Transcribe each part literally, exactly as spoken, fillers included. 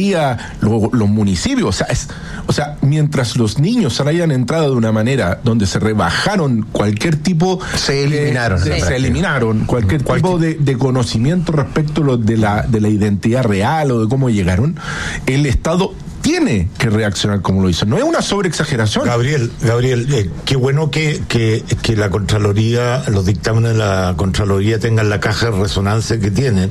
alcaldía, lo, los municipios. O sea, es, o sea, mientras los niños hayan entrado de una manera donde se rebajaron cualquier tipo... Se eliminaron. De, de, se eliminaron cualquier, cualquier tipo de, de conocimiento respecto lo de, la, de la identidad real o de cómo llegaron, el Estado tiene que reaccionar como lo hizo. No es una sobreexageración. Gabriel, Gabriel, eh, qué bueno que, que, que la Contraloría, los dictámenes de la Contraloría tengan la caja de resonancia que tienen.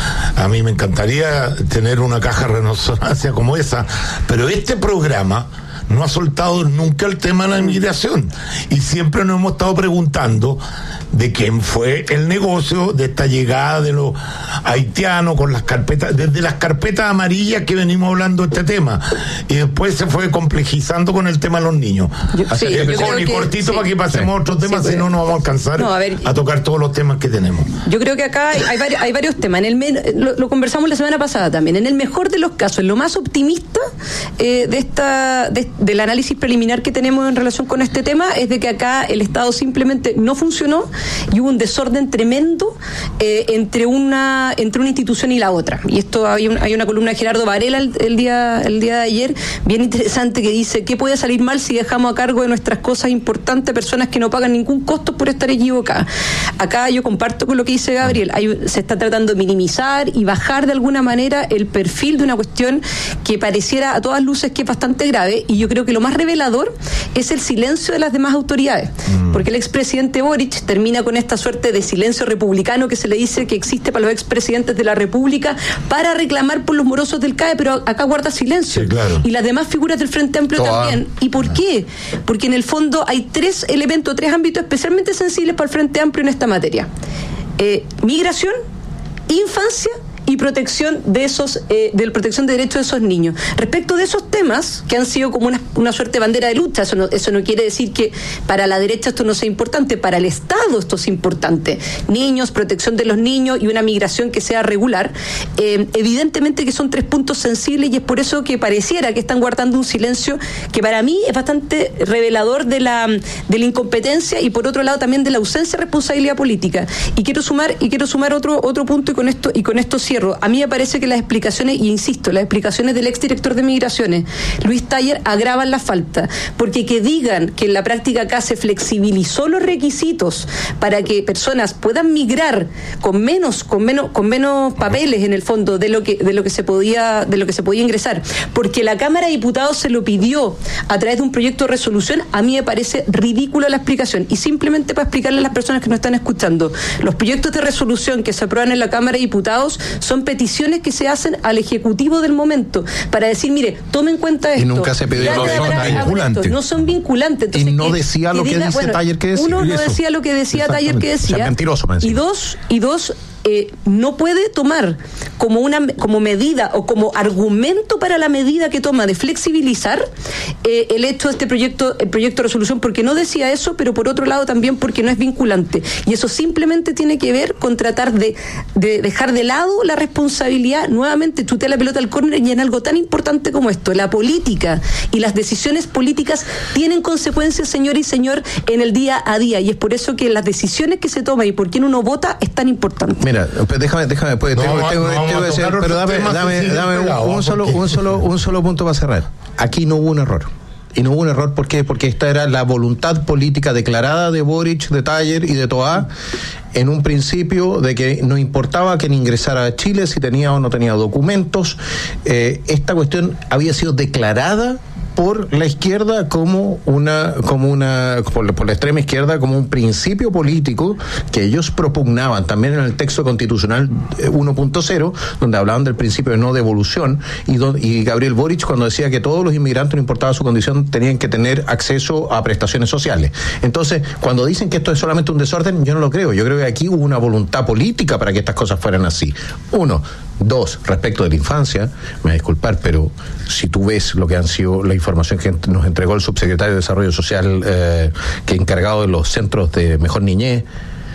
A mí me encantaría tener una caja de resonancia como esa, pero este programa no ha soltado nunca el tema de la inmigración y siempre nos hemos estado preguntando de quién fue el negocio de esta llegada de los haitianos con las carpetas, desde las carpetas amarillas que venimos hablando de este tema, y después se fue complejizando con el tema de los niños. Yo, Así sí, que con y cortito sí, para que pasemos sí, a otros temas, sí, si no nos vamos a alcanzar no, a, ver, a tocar todos los temas que tenemos. Yo creo que acá hay, hay, varios, hay varios temas. En el lo, lo conversamos la semana pasada también. En el mejor de los casos, en lo más optimista eh, de esta de, del análisis preliminar que tenemos en relación con este tema, es de que acá el Estado simplemente no funcionó y hubo un desorden tremendo eh, entre una entre una institución y la otra. Y esto hay, un, hay una columna de Gerardo Varela el, el día el día de ayer, bien interesante, que dice: ¿qué puede salir mal si dejamos a cargo de nuestras cosas importantes a personas que no pagan ningún costo por estar equivocadas? Acá yo comparto con lo que dice Gabriel. Hay, se está tratando de minimizar y bajar de alguna manera el perfil de una cuestión que pareciera a todas luces que es bastante grave, y yo creo que lo más revelador es el silencio de las demás autoridades, mm. porque el expresidente Boric termina con esta suerte de silencio republicano que se le dice que existe para los expresidentes de la República para reclamar por los morosos del C A E, pero acá guarda silencio. Sí, claro. Y las demás figuras del Frente Amplio Toda. también. ¿Y por qué? Porque en el fondo hay tres elementos, tres ámbitos especialmente sensibles para el Frente Amplio en esta materia: eh, migración, infancia y protección de esos, eh, de la protección de derechos de esos niños. Respecto de esos temas, que han sido como una, una suerte de bandera de lucha, eso no, eso no quiere decir que para la derecha esto no sea importante, para el Estado esto es importante. Niños, protección de los niños y una migración que sea regular. Eh, evidentemente que son tres puntos sensibles, y es por eso que pareciera que están guardando un silencio que para mí es bastante revelador de la, de la incompetencia y por otro lado también de la ausencia de responsabilidad política. Y quiero sumar, y quiero sumar otro, otro punto, y con esto, y con esto cierro. A mí me parece que las explicaciones, y insisto, las explicaciones del exdirector de Migraciones, Luis Taller, agravan la falta, porque que digan que en la práctica acá se flexibilizó los requisitos para que personas puedan migrar con menos, con menos, con menos papeles en el fondo de lo que, de lo que se podía, de lo que se podía ingresar, porque la Cámara de Diputados se lo pidió a través de un proyecto de resolución, a mí me parece ridícula la explicación. Y simplemente para explicarle a las personas que nos están escuchando, los proyectos de resolución que se aprueban en la Cámara de Diputados son peticiones que se hacen al Ejecutivo del momento para decir, mire, tome en cuenta esto. Y nunca se pidió, no son vinculantes. No son vinculantes. Entonces, y no que, decía lo que, que diga, dice bueno, Taller que decía. Uno no decía lo que decía Taller que decía. O sea, mentiroso, me decía. Y dos, y dos, Eh, no puede tomar como una como medida o como argumento para la medida que toma de flexibilizar eh, el hecho de este proyecto, el proyecto de resolución, porque no decía eso, pero por otro lado también porque no es vinculante. Y eso simplemente tiene que ver con tratar de, de dejar de lado la responsabilidad, nuevamente chutea la pelota al córner, y en algo tan importante como esto. La política y las decisiones políticas tienen consecuencias, señor y señor, en el día a día, y es por eso que las decisiones que se toman y por quién uno vota es tan importante. Mira, Mira, déjame, déjame, pues, no, tengo, no, tengo, no, tengo que decir, pero dame, dame, dame un, un solo, un solo, un solo punto para cerrar. Aquí no hubo un error. Y no hubo un error, ¿por qué? Porque esta era la voluntad política declarada de Boric, de Taller y de Toá en un principio, de que no importaba quién ingresara a Chile, si tenía o no tenía documentos. Eh, esta cuestión había sido declarada por la izquierda como una, como una, por, por la extrema izquierda, como un principio político que ellos propugnaban también en el texto constitucional uno punto cero, donde hablaban del principio de no devolución, y, do, y Gabriel Boric cuando decía que todos los inmigrantes, no importaba su condición, tenían que tener acceso a prestaciones sociales. Entonces, cuando dicen que esto es solamente un desorden, yo no lo creo. Yo creo que aquí hubo una voluntad política para que estas cosas fueran así. Uno. Dos, respecto de la infancia, me voy a disculpar, pero si tú ves lo que han sido la información que nos entregó el subsecretario de Desarrollo Social, eh, que encargado de los centros de mejor niñez,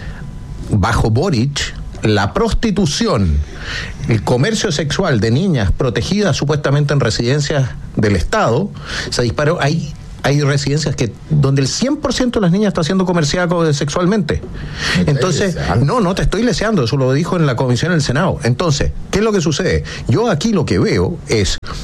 bajo Boric, la prostitución, el comercio sexual de niñas protegidas supuestamente en residencias del Estado, se disparó. Hay Hay residencias que donde el cien por ciento de las niñas está siendo comerciada sexualmente. Entonces, no, no te estoy leseando, eso lo dijo en la comisión del Senado. Entonces, ¿qué es lo que sucede? Yo aquí lo que veo es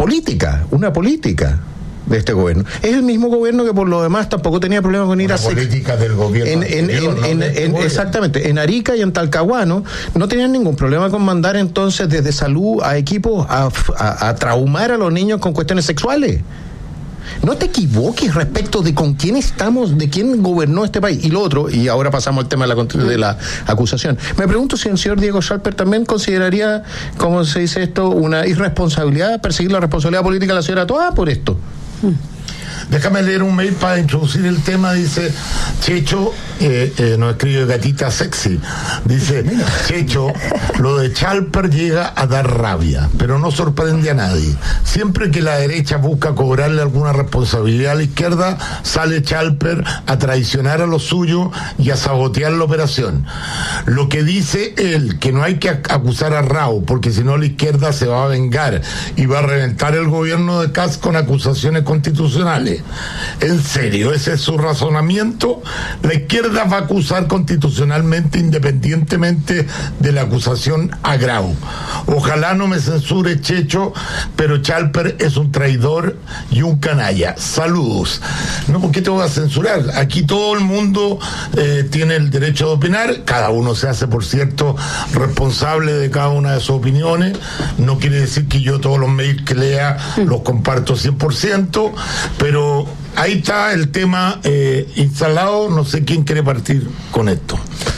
política, una política de este gobierno. Es el mismo gobierno que por lo demás tampoco tenía problemas con ir una a hacer política del gobierno en, en, anterior, en, en, en, en exactamente, en Arica y en Talcahuano no tenían ningún problema con mandar entonces desde salud a equipos a, a, a traumar a los niños con cuestiones sexuales. No te equivoques respecto de con quién estamos, de quién gobernó este país. Y lo otro, y ahora pasamos al tema de la, de la acusación. Me pregunto si el señor Diego Schalper también consideraría, ¿cómo se dice esto?, una irresponsabilidad, perseguir la responsabilidad política de la señora Toá por esto. Déjame leer un mail para introducir el tema. Dice Checho, eh, eh, nos escribe Gatita Sexy, dice: Checho, lo de Schalper llega a dar rabia, pero no sorprende a nadie. Siempre que la derecha busca cobrarle alguna responsabilidad a la izquierda, sale Schalper a traicionar a lo suyo y a sabotear la operación. Lo que dice él, que no hay que acusar a Rao, porque si no la izquierda se va a vengar y va a reventar el gobierno de Kast con acusaciones constitucionales. ¿En serio ese es su razonamiento? La izquierda va a acusar constitucionalmente independientemente de la acusación a Grau. Ojalá no me censure Checho, pero Schalper es un traidor y un canalla. Saludos. No, ¿por qué te voy a censurar? Aquí todo el mundo eh, tiene el derecho de opinar, cada uno se hace, por cierto, responsable de cada una de sus opiniones. No quiere decir que yo todos los mails que lea los comparto cien por ciento, pero ahí está el tema eh, instalado. No sé quién quiere partir con esto.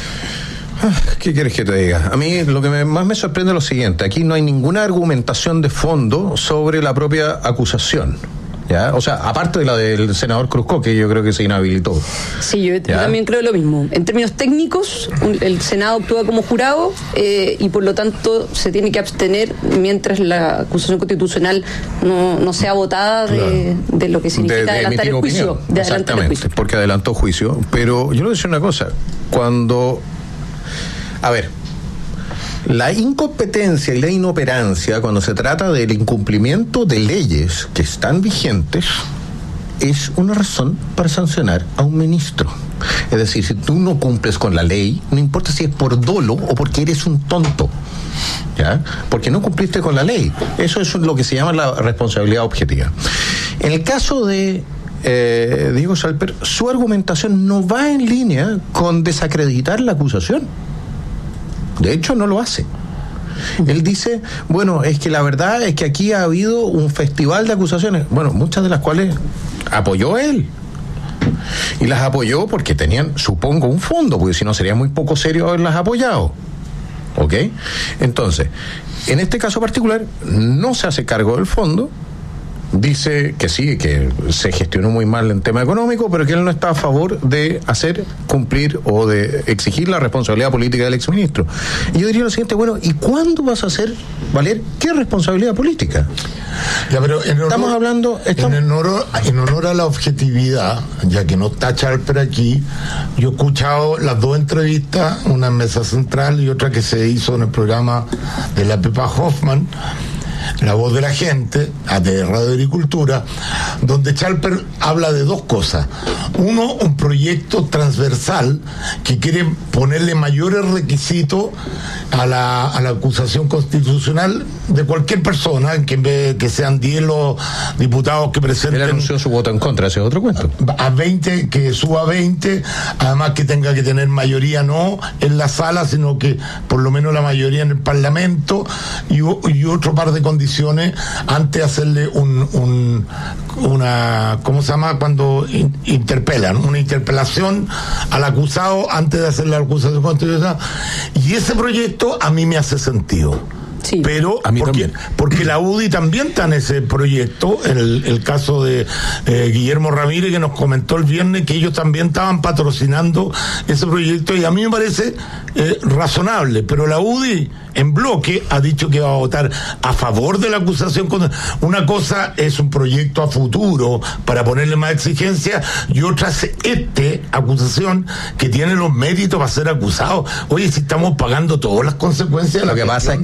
¿Qué quieres que te diga? A mí lo que me, más me sorprende es lo siguiente: aquí no hay ninguna argumentación de fondo sobre la propia acusación. ¿Ya? O sea, aparte de la del senador Cruzco, que yo creo que se inhabilitó. Sí, yo, yo también creo lo mismo. En términos técnicos, un, el Senado actúa como jurado eh, y por lo tanto se tiene que abstener mientras la acusación constitucional no, no sea votada de, claro. de lo que significa de, de adelantar el juicio. De Exactamente, el juicio. Porque adelantó juicio. Pero yo le voy a decir una cosa. Cuando... A ver... La incompetencia y la inoperancia, cuando se trata del incumplimiento de leyes que están vigentes, es una razón para sancionar a un ministro. Es decir, si tú no cumples con la ley, no importa si es por dolo o porque eres un tonto, ¿ya? Porque no cumpliste con la ley. Eso es lo que se llama la responsabilidad objetiva. En el caso de eh, Diego Schalper, su argumentación no va en línea con desacreditar la acusación. De hecho, no lo hace. Él dice, bueno, es que la verdad es que aquí ha habido un festival de acusaciones, bueno, muchas de las cuales apoyó él. Y las apoyó porque tenían, supongo, un fondo, porque si no sería muy poco serio haberlas apoyado. ¿Ok? Entonces, en este caso particular, no se hace cargo del fondo. Dice que sí, que se gestionó muy mal en tema económico, pero que él no está a favor de hacer cumplir o de exigir la responsabilidad política del exministro. Y yo diría lo siguiente: bueno, ¿y cuándo vas a hacer valer qué responsabilidad política? Ya, pero en honor, estamos hablando estamos... En, honor, en honor a la objetividad, ya que no está Schalper aquí, yo he escuchado las dos entrevistas, una en Mesa Central y otra que se hizo en el programa de la Pepa Hoffman, La Voz de la Gente, de Radio Agricultura, donde Schalper habla de dos cosas. Uno, un proyecto transversal que quiere ponerle mayores requisitos a la, a la acusación constitucional de cualquier persona, que en vez de que sean diez los diputados que presenten... Él anunció su voto en contra, ese es otro cuento. A veinte, que suba a veinte, además que tenga que tener mayoría no en la sala, sino que por lo menos la mayoría en el Parlamento, y, y otro par de condiciones antes de hacerle un, un una, ¿cómo se llama? Cuando in, interpelan, una interpelación al acusado antes de hacerle la acusación constitucional. Y ese proyecto a mí me hace sentido. Sí. Pero a mí porque, también. porque la U D I también está en ese proyecto, en el, el caso de eh, Guillermo Ramírez, que nos comentó el viernes que ellos también estaban patrocinando ese proyecto, y a mí me parece eh, razonable, pero la U D I en bloque ha dicho que va a votar a favor de la acusación. Una cosa es un proyecto a futuro para ponerle más exigencia, y otra es este acusación que tiene los méritos para ser acusado. Oye, si estamos pagando todas las consecuencias de la lo que pasa es que meten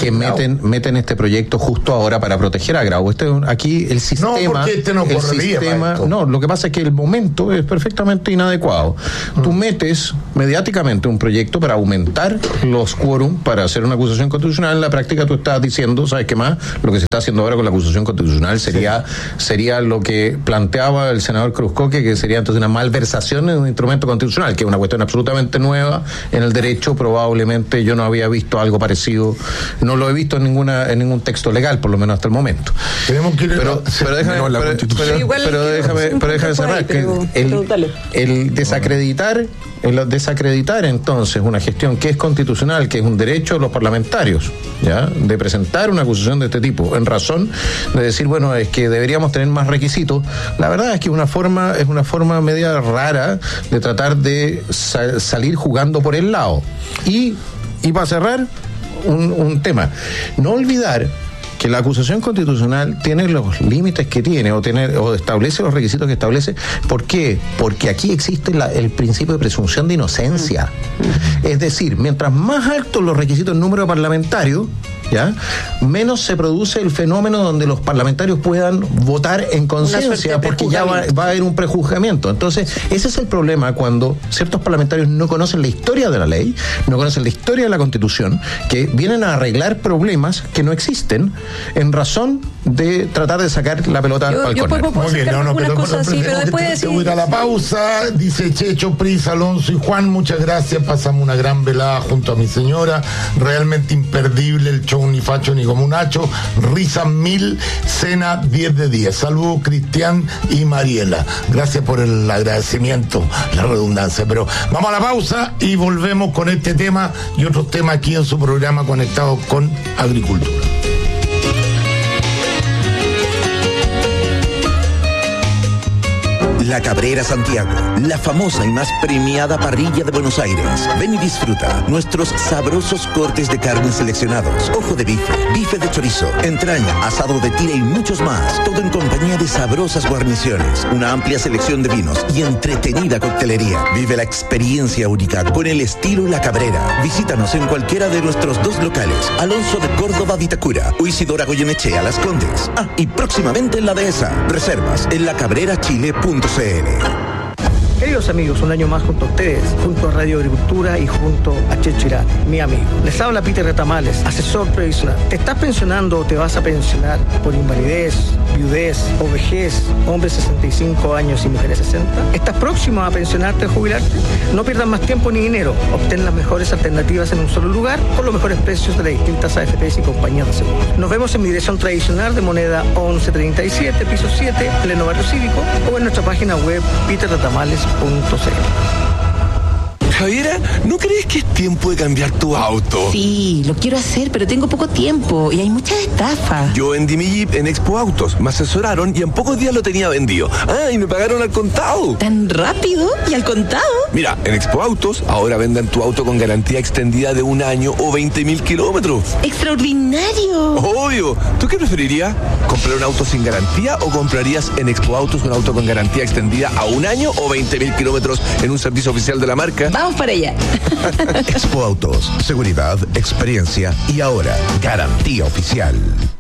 meten meten este proyecto justo ahora para proteger a Grau. Este, aquí el sistema... No, porque este no el correría sistema, no, lo que pasa es que el momento es perfectamente inadecuado. Mm. Tú metes mediáticamente un proyecto para aumentar los quórum para hacer una acusación constitucional. En la práctica tú estás diciendo, ¿sabes qué más? Lo que se está haciendo ahora con la acusación constitucional sería, sí. sería lo que planteaba el senador Cruzcoque, que sería entonces una malversación en un instrumento constitucional, que es una cuestión absolutamente nueva en el derecho. Probablemente yo no había visto algo parecido, no lo he visto en ninguna en ningún texto legal, por lo menos hasta el momento. Tenemos que ir pero, a, pero déjame, pero, pero, pero, pero déjame, pero déjame cerrar que el, el desacreditar el desacreditar entonces una gestión que es constitucional, que es un derecho de los parlamentarios, ¿ya? De presentar una acusación de este tipo, en razón de decir, bueno, es que deberíamos tener más requisitos. La verdad es que una forma, es una forma media rara de tratar de sa- salir jugando por el lado. Y, y para cerrar, un, un tema. No olvidar que la acusación constitucional tiene los límites que tiene o tiene o establece los requisitos que establece. ¿Por qué? Porque aquí existe la, el principio de presunción de inocencia. Es decir, mientras más altos los requisitos en número de parlamentarios, ¿ya? Menos se produce el fenómeno donde los parlamentarios puedan votar en conciencia, porque ya va, va a haber un prejuzgamiento. Entonces, ese es el problema cuando ciertos parlamentarios no conocen la historia de la ley, no conocen la historia de la Constitución, que vienen a arreglar problemas que no existen en razón de tratar de sacar la pelota yo, al yo córner. Muy bien, no, no, pero, cosas así, pero después de decir... ir a la pausa, dice Checho, Pris, Alonso y Juan, muchas gracias, pasamos una gran velada junto a mi señora, realmente imperdible el show, ni facho ni como un hacho, risa mil, cena diez de diez. Saludos Cristian y Mariela, gracias por el agradecimiento, la redundancia, pero vamos a la pausa y volvemos con este tema y otros temas aquí en su programa Conectados con Agricultura. La Cabrera Santiago, la famosa y más premiada parrilla de Buenos Aires. Ven y disfruta nuestros sabrosos cortes de carne seleccionados, ojo de bife, bife de chorizo, entraña, asado de tira y muchos más. Todo en compañía de sabrosas guarniciones, una amplia selección de vinos y entretenida coctelería. Vive la experiencia única con el estilo La Cabrera. Visítanos en cualquiera de nuestros dos locales, Alonso de Córdoba, Vitacura, o Isidora Goyenechea, Las Condes. Ah, y próximamente en La Dehesa. Reservas en la cabrera chile punto c l. Queridos amigos, un año más junto a ustedes, junto a Radio Agricultura y junto a Checho Irán, mi amigo. Les habla Peter Retamales, asesor previsional. ¿Te estás pensionando o te vas a pensionar por invalidez, viudez o vejez, hombres sesenta y cinco años y mujeres sesenta? ¿Estás próximo a pensionarte o jubilarte? No pierdas más tiempo ni dinero. Obtén las mejores alternativas en un solo lugar por los mejores precios de las distintas A F Pes y compañías de seguros. Nos vemos en mi dirección tradicional de Moneda once treinta y siete, piso siete, pleno barrio cívico, o en nuestra página web peter retamales punto c l. Javiera, ¿no crees que es tiempo de cambiar tu auto? Sí, lo quiero hacer, pero tengo poco tiempo y hay muchas estafas. Yo vendí mi Jeep en Expo Autos, me asesoraron y en pocos días lo tenía vendido. Ah, y me pagaron al contado. ¿Tan rápido? ¿Y al contado? Mira, en Expo Autos ahora venden tu auto con garantía extendida de un año o veinte mil kilómetros. ¡Extraordinario! Obvio. ¿Tú qué preferirías? ¿Comprar un auto sin garantía o comprarías en Expo Autos un auto con garantía extendida a un año o veinte mil kilómetros en un servicio oficial de la marca? Vamos para allá. Expo Autos, seguridad, experiencia y ahora garantía oficial.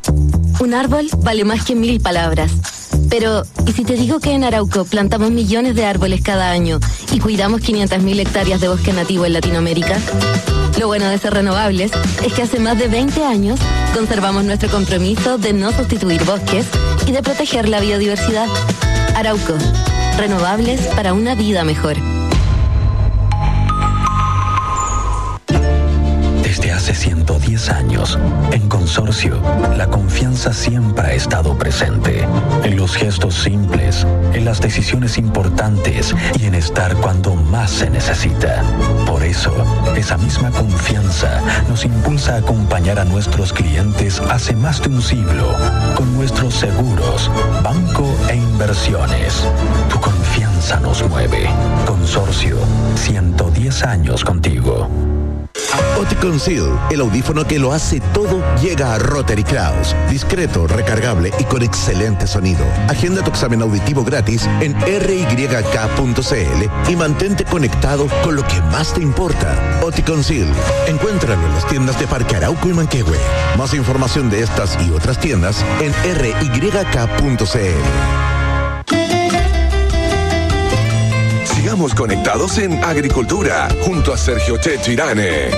Un árbol vale más que mil palabras. Pero, ¿y si te digo que en Arauco plantamos millones de árboles cada año y cuidamos quinientas mil hectáreas de bosque nativo en Latinoamérica? Lo bueno de ser renovables es que hace más de veinte años conservamos nuestro compromiso de no sustituir bosques y de proteger la biodiversidad. Arauco, renovables para una vida mejor. Desde hace ciento diez años, en Consorcio, la confianza siempre ha estado presente. En los gestos simples, en las decisiones importantes y en estar cuando más se necesita. Por eso, esa misma confianza nos impulsa a acompañar a nuestros clientes hace más de un siglo con nuestros seguros, banco e inversiones. Tu confianza nos mueve. Consorcio, ciento diez años contigo. Oticon Seal, el audífono que lo hace todo, llega a Rotary Kraus. Discreto, recargable y con excelente sonido. Agenda tu examen auditivo gratis en r y k punto c l y mantente conectado con lo que más te importa. Oticon Seal. Encuéntralo en las tiendas de Parque Arauco y Manquehue. Más información de estas y otras tiendas en r y k punto c l. Sigamos conectados en Agricultura, junto a Sergio Checho Irane.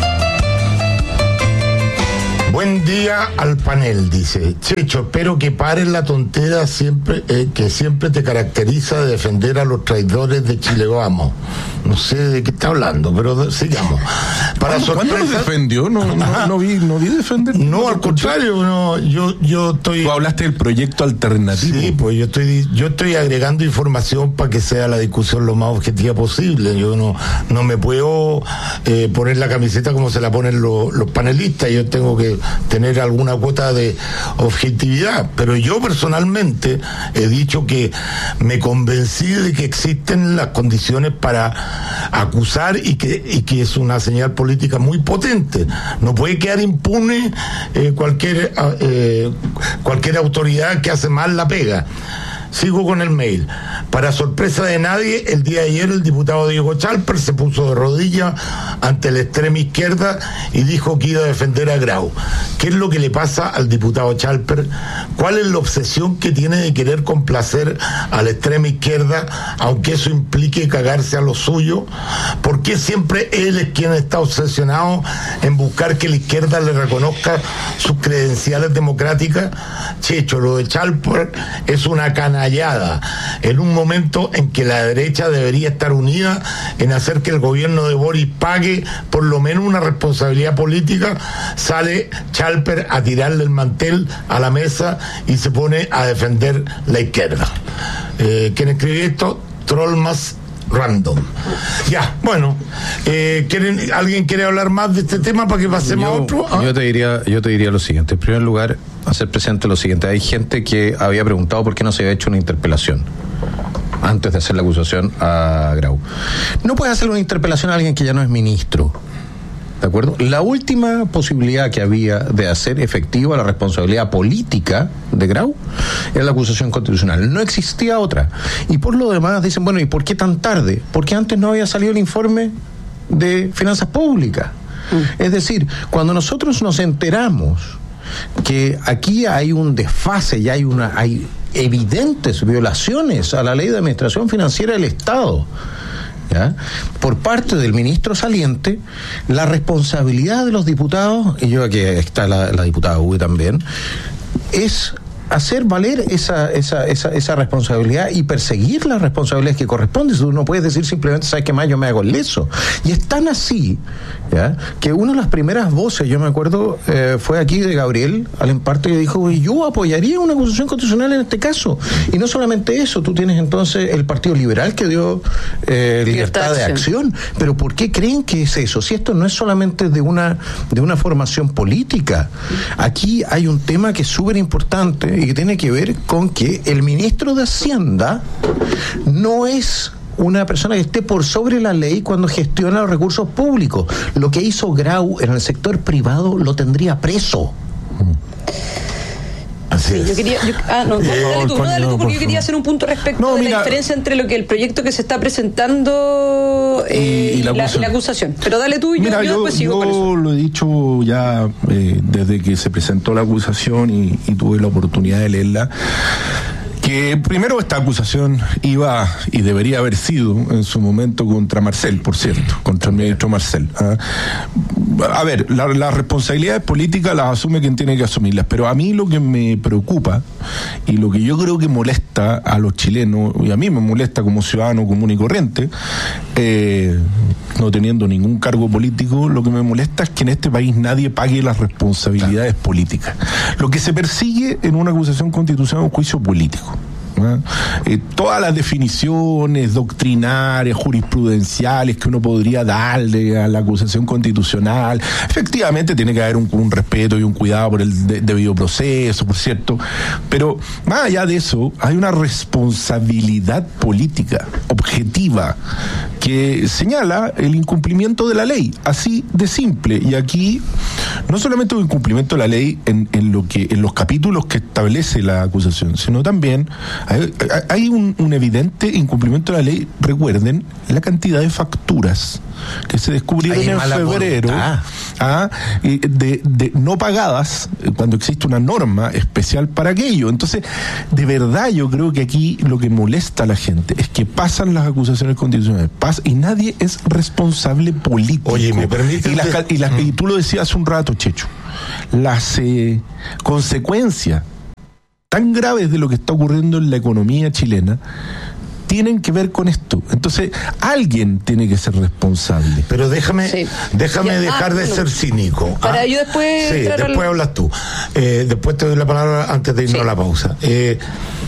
Buen día al panel, dice Checho. Espero que pares la tontera siempre eh, que siempre te caracteriza de defender a los traidores de Chile Vamos. No sé de qué está hablando, pero sigamos. Para ¿Cuándo lo defendió? No, no, no, vi, no vi defender. No, al contrario, no, yo, yo estoy. Tú hablaste del proyecto alternativo. Sí, pues yo estoy, yo estoy agregando información para que sea la discusión lo más objetiva posible. Yo no, no me puedo eh, poner la camiseta como se la ponen los, los panelistas. Yo tengo que tener alguna cuota de objetividad. Pero yo personalmente he dicho que me convencí de que existen las condiciones para acusar y que, y que es una señal política muy potente. No puede quedar impune eh, cualquier eh, cualquier autoridad que hace mal la pega. Sigo con el mail. Para sorpresa de nadie, el día de ayer el diputado Diego Chalper se puso de rodillas ante la extrema izquierda y dijo que iba a defender a Grau. ¿Qué es lo que le pasa al diputado Chalper? ¿Cuál es la obsesión que tiene de querer complacer a la extrema izquierda, aunque eso implique cagarse a lo suyo? ¿Por qué siempre él es quien está obsesionado en buscar que la izquierda le reconozca sus credenciales democráticas? Checho, lo de Chalper es una canallada en un momento en que la derecha debería estar unida en hacer que el gobierno de Boris pague por lo menos una responsabilidad política. Sale Chalper a tirarle el mantel a la mesa y se pone a defender la izquierda. Eh, ¿Quién escribió esto? Troll más random. Ya, bueno, eh, ¿quieren, ¿alguien quiere hablar más de este tema para que pasemos yo, a otro? ¿Ah? Yo te diría, yo te diría lo siguiente. En primer lugar, hacer presente lo siguiente. Hay gente que había preguntado por qué no se había hecho una interpelación antes de hacer la acusación a Grau. No puedes hacer una interpelación a alguien que ya no es ministro. ¿De acuerdo? La última posibilidad que había de hacer efectiva la responsabilidad política de Grau era la acusación constitucional. No existía otra. Y por lo demás dicen, bueno, ¿y por qué tan tarde? Porque antes no había salido el informe de finanzas públicas. Mm. Es decir, cuando nosotros nos enteramos que aquí hay un desfase y hay una hay evidentes violaciones a la ley de administración financiera del Estado, ¿ya?, por parte del ministro saliente, la responsabilidad de los diputados, y yo aquí está la, la diputada Uwe también, es hacer valer esa, esa, esa, esa responsabilidad y perseguir las responsabilidades que corresponden. Tú no puedes decir simplemente, ¿sabes qué más? Yo me hago el leso. Y es tan así, ¿ya?, que una de las primeras voces, yo me acuerdo, eh, fue aquí de Gabriel Alemparte, que dijo, yo apoyaría una acusación constitucional en este caso. Y no solamente eso, tú tienes entonces el Partido Liberal que dio eh, libertad de acción. Pero ¿por qué creen que es eso? Si esto no es solamente de una, de una formación política. Aquí hay un tema que es súper importante y que tiene que ver con que el ministro de Hacienda no es una persona que esté por sobre la ley cuando gestiona los recursos públicos. Lo que hizo Grau en el sector privado lo tendría preso. Así sí, es. Yo quería, yo, ah, no, no, eh, dale tú, no, dale tú, porque yo quería hacer un punto respecto no, de mira, la diferencia entre lo que el proyecto que se está presentando eh, y, y, la, y, la, y la acusación. Pero dale tú y mira, yo, yo, yo después sigo yo con eso. Lo he dicho ya eh, desde que se presentó la acusación y, y tuve la oportunidad de leerla, que primero esta acusación iba y debería haber sido en su momento contra Marcel, por cierto, contra el ministro Marcel. ¿eh? A ver, las la responsabilidades políticas las asume quien tiene que asumirlas, pero a mí lo que me preocupa y lo que yo creo que molesta a los chilenos, y a mí me molesta como ciudadano común y corriente, eh, no teniendo ningún cargo político, lo que me molesta es que en este país nadie pague las responsabilidades políticas. Lo que se persigue en una acusación constitucional es un juicio político. ¿no? Eh, todas las definiciones doctrinarias, jurisprudenciales que uno podría darle a la acusación constitucional, efectivamente tiene que haber un, un respeto y un cuidado por el de, debido proceso, por cierto, pero más allá de eso hay una responsabilidad política objetiva que señala el incumplimiento de la ley, así de simple. Y aquí no solamente un incumplimiento de la ley en, en lo que en los capítulos que establece la acusación, sino también hay, hay un, un evidente incumplimiento de la ley. Recuerden la cantidad de facturas que se descubrieron en febrero ah, de, de no pagadas cuando existe una norma especial para aquello. Entonces, de verdad yo creo que aquí lo que molesta a la gente es que pasan las acusaciones constitucionales pas, y nadie es responsable político. Oye, ¿me permite? Y, las, y, las, y tú lo decías hace un rato, Checho, las eh, consecuencias tan graves de lo que está ocurriendo en la economía chilena tienen que ver con esto. Entonces, alguien tiene que ser responsable. Pero déjame, sí. déjame ya, dejar ah, de bueno, ser cínico. Para ¿ah? yo después. Sí, después al... hablas tú. Eh, después te doy la palabra antes de irnos sí. a la pausa. Eh,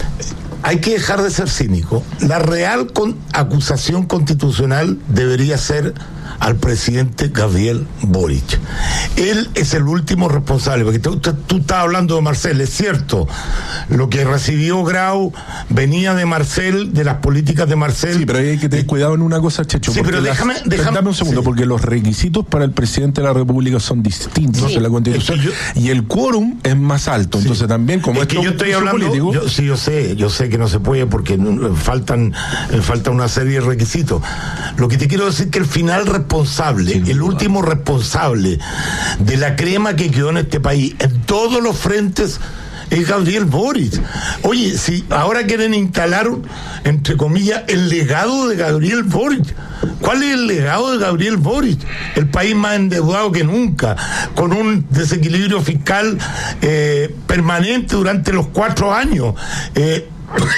hay que dejar de ser cínico. La real con, acusación constitucional debería ser al presidente Gabriel Boric. Él es el último responsable, porque tú, tú estás hablando de Marcel, es cierto, lo que recibió Grau venía de Marcel, de las políticas de Marcel. Sí, pero hay que tener cuidado en una cosa, Checho. Sí, pero déjame, las, déjame... Dame un segundo, sí. porque los requisitos para el presidente de la República son distintos sí. en la Constitución, yo, y el quórum es más alto, sí. entonces también, como es que yo estoy hablando, político, yo, sí, yo sé, yo sé que no se puede porque no, faltan, falta una serie de requisitos. Lo que te quiero decir es que el final responsable, sí, el último responsable de la crema que quedó en este país, en todos los frentes, es Gabriel Boric. Oye, si ahora quieren instalar, entre comillas, el legado de Gabriel Boric. ¿Cuál es el legado de Gabriel Boric? El país más endeudado que nunca, con un desequilibrio fiscal eh, permanente durante los cuatro años. Eh,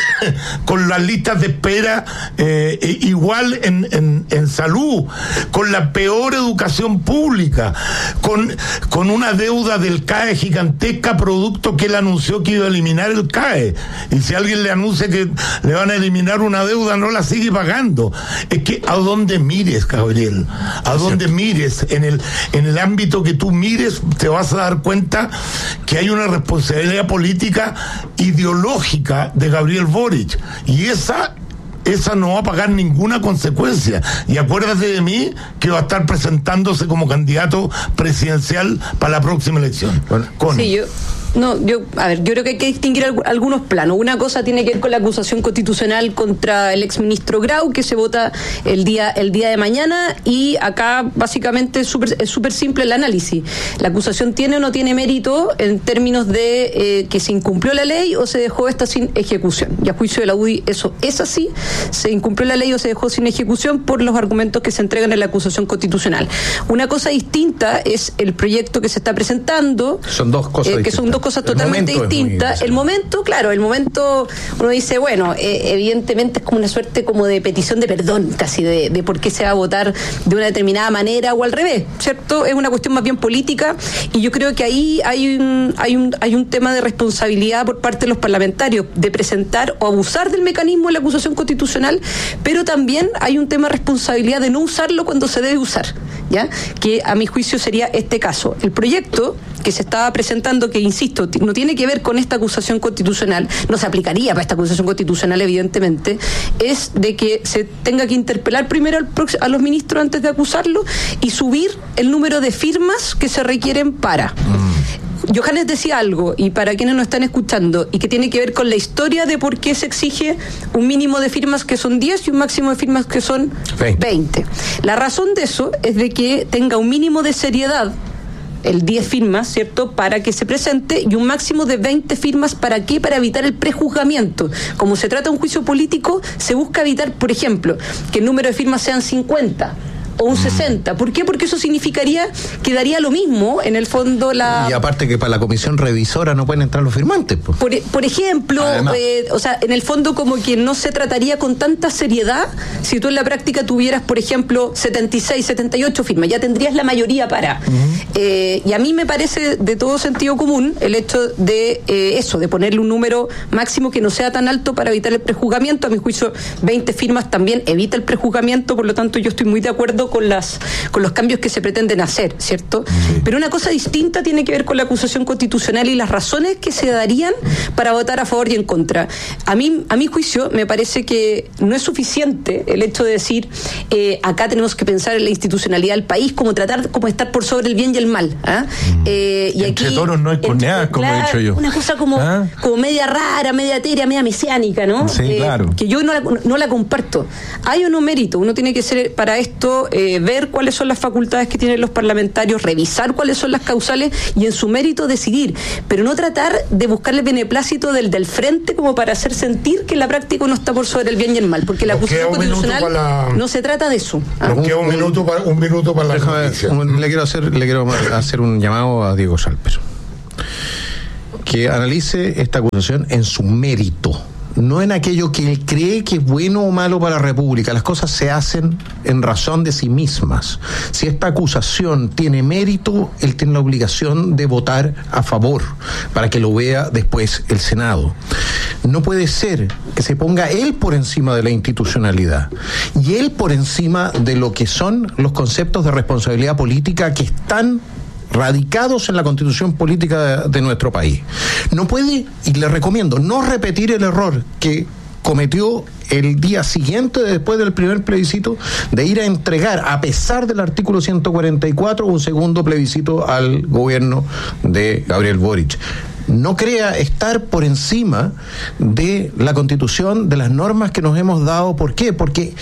con las listas de espera eh, igual en, en, en salud, con la peor educación pública, con, con una deuda del C A E gigantesca, producto que él anunció que iba a eliminar el C A E, y si alguien le anuncia que le van a eliminar una deuda, no la sigue pagando. Es que a donde mires, Gabriel, a donde mires, en el, en el ámbito que tú mires, te vas a dar cuenta que hay una responsabilidad política ideológica de Gabriel Gabriel Boric, y esa esa no va a pagar ninguna consecuencia. Y acuérdate de mí que va a estar presentándose como candidato presidencial para la próxima elección. Bueno, con... Sí, yo No, yo, a ver, yo creo que hay que distinguir algunos planos. Una cosa tiene que ver con la acusación constitucional contra el exministro Grau, que se vota el día el día de mañana, y acá básicamente es súper es súper simple el análisis. La acusación tiene o no tiene mérito en términos de eh, que se incumplió la ley o se dejó esta sin ejecución. Y a juicio de la U D I eso es así, se incumplió la ley o se dejó sin ejecución por los argumentos que se entregan en la acusación constitucional. Una cosa distinta es el proyecto que se está presentando. Son dos cosas eh, que son dos cosas totalmente distintas. El momento, claro, el momento uno dice, bueno, eh, evidentemente es como una suerte como de petición de perdón, casi de, de por qué se va a votar de una determinada manera o al revés, ¿cierto? Es una cuestión más bien política, y yo creo que ahí hay un, hay un, hay un tema de responsabilidad por parte de los parlamentarios de presentar o abusar del mecanismo de la acusación constitucional, pero también hay un tema de responsabilidad de no usarlo cuando se debe usar, ¿ya? Que a mi juicio sería este caso. El proyecto que se estaba presentando, que insisto, no tiene que ver con esta acusación constitucional, no se aplicaría para esta acusación constitucional, evidentemente, es de que se tenga que interpelar primero al, a los ministros antes de acusarlo y subir el número de firmas que se requieren para. Mm. Johannes decía algo, y para quienes no están escuchando, y que tiene que ver con la historia de por qué se exige un mínimo de firmas que son diez y un máximo de firmas que son veinte. La razón de eso es de que tenga un mínimo de seriedad, el diez firmas, ¿cierto?, para que se presente, y un máximo de veinte firmas. ¿Para qué? Para evitar el prejuzgamiento. Como se trata de un juicio político, se busca evitar, por ejemplo, que el número de firmas sean cincuenta o un sesenta. ¿Por qué? Porque eso significaría que daría lo mismo, en el fondo, la... Y aparte que para la comisión revisora no pueden entrar los firmantes. Pues. Por, por ejemplo, eh, o sea, en el fondo como que no se trataría con tanta seriedad si tú en la práctica tuvieras, por ejemplo, setenta y seis, setenta y ocho firmas, ya tendrías la mayoría para. Uh-huh. Eh, y a mí me parece de todo sentido común el hecho de eh, eso, de ponerle un número máximo que no sea tan alto para evitar el prejuzgamiento. A mi juicio, veinte firmas también evita el prejuzgamiento, por lo tanto yo estoy muy de acuerdo acuerdo con las con los cambios que se pretenden hacer, ¿cierto? Sí. Pero una cosa distinta tiene que ver con la acusación constitucional y las razones que se darían para votar a favor y en contra. A mí, a mi juicio, me parece que no es suficiente el hecho de decir eh, acá tenemos que pensar en la institucionalidad del país, como tratar como estar por sobre el bien y el mal. ¿ah? Mm. Eh, y entre aquí, toros no hay coneas, como claro, he dicho yo. Una cosa como, ¿ah? como media rara, media etérea, media mesiánica, ¿no? Sí, eh, claro. Que yo no la, no la comparto. Hay o no mérito, uno tiene que ser para esto, eh, ver cuáles son las facultades que tienen los parlamentarios, revisar cuáles son las causales y en su mérito decidir, pero no tratar de buscarle beneplácito del, del frente como para hacer sentir que en la práctica uno está por sobre el bien y el mal, porque la acusación constitucional la... no se trata de eso. ¿Ah? Nos queda un minuto para, un minuto para la noticia. Le quiero hacer, le quiero hacer un llamado a Diego Salper, que analice esta acusación en su mérito, no en aquello que él cree que es bueno o malo para la República. Las cosas se hacen en razón de sí mismas. Si esta acusación tiene mérito, él tiene la obligación de votar a favor para que lo vea después el Senado. No puede ser que se ponga él por encima de la institucionalidad y él por encima de lo que son los conceptos de responsabilidad política que están radicados en la constitución política de, de nuestro país. No puede, y le recomiendo, no repetir el error que cometió el día siguiente, después del primer plebiscito, de ir a entregar, a pesar del artículo ciento cuarenta y cuatro, un segundo plebiscito al gobierno de Gabriel Boric. No crea estar por encima de la Constitución, de las normas que nos hemos dado. ¿Por qué? Porque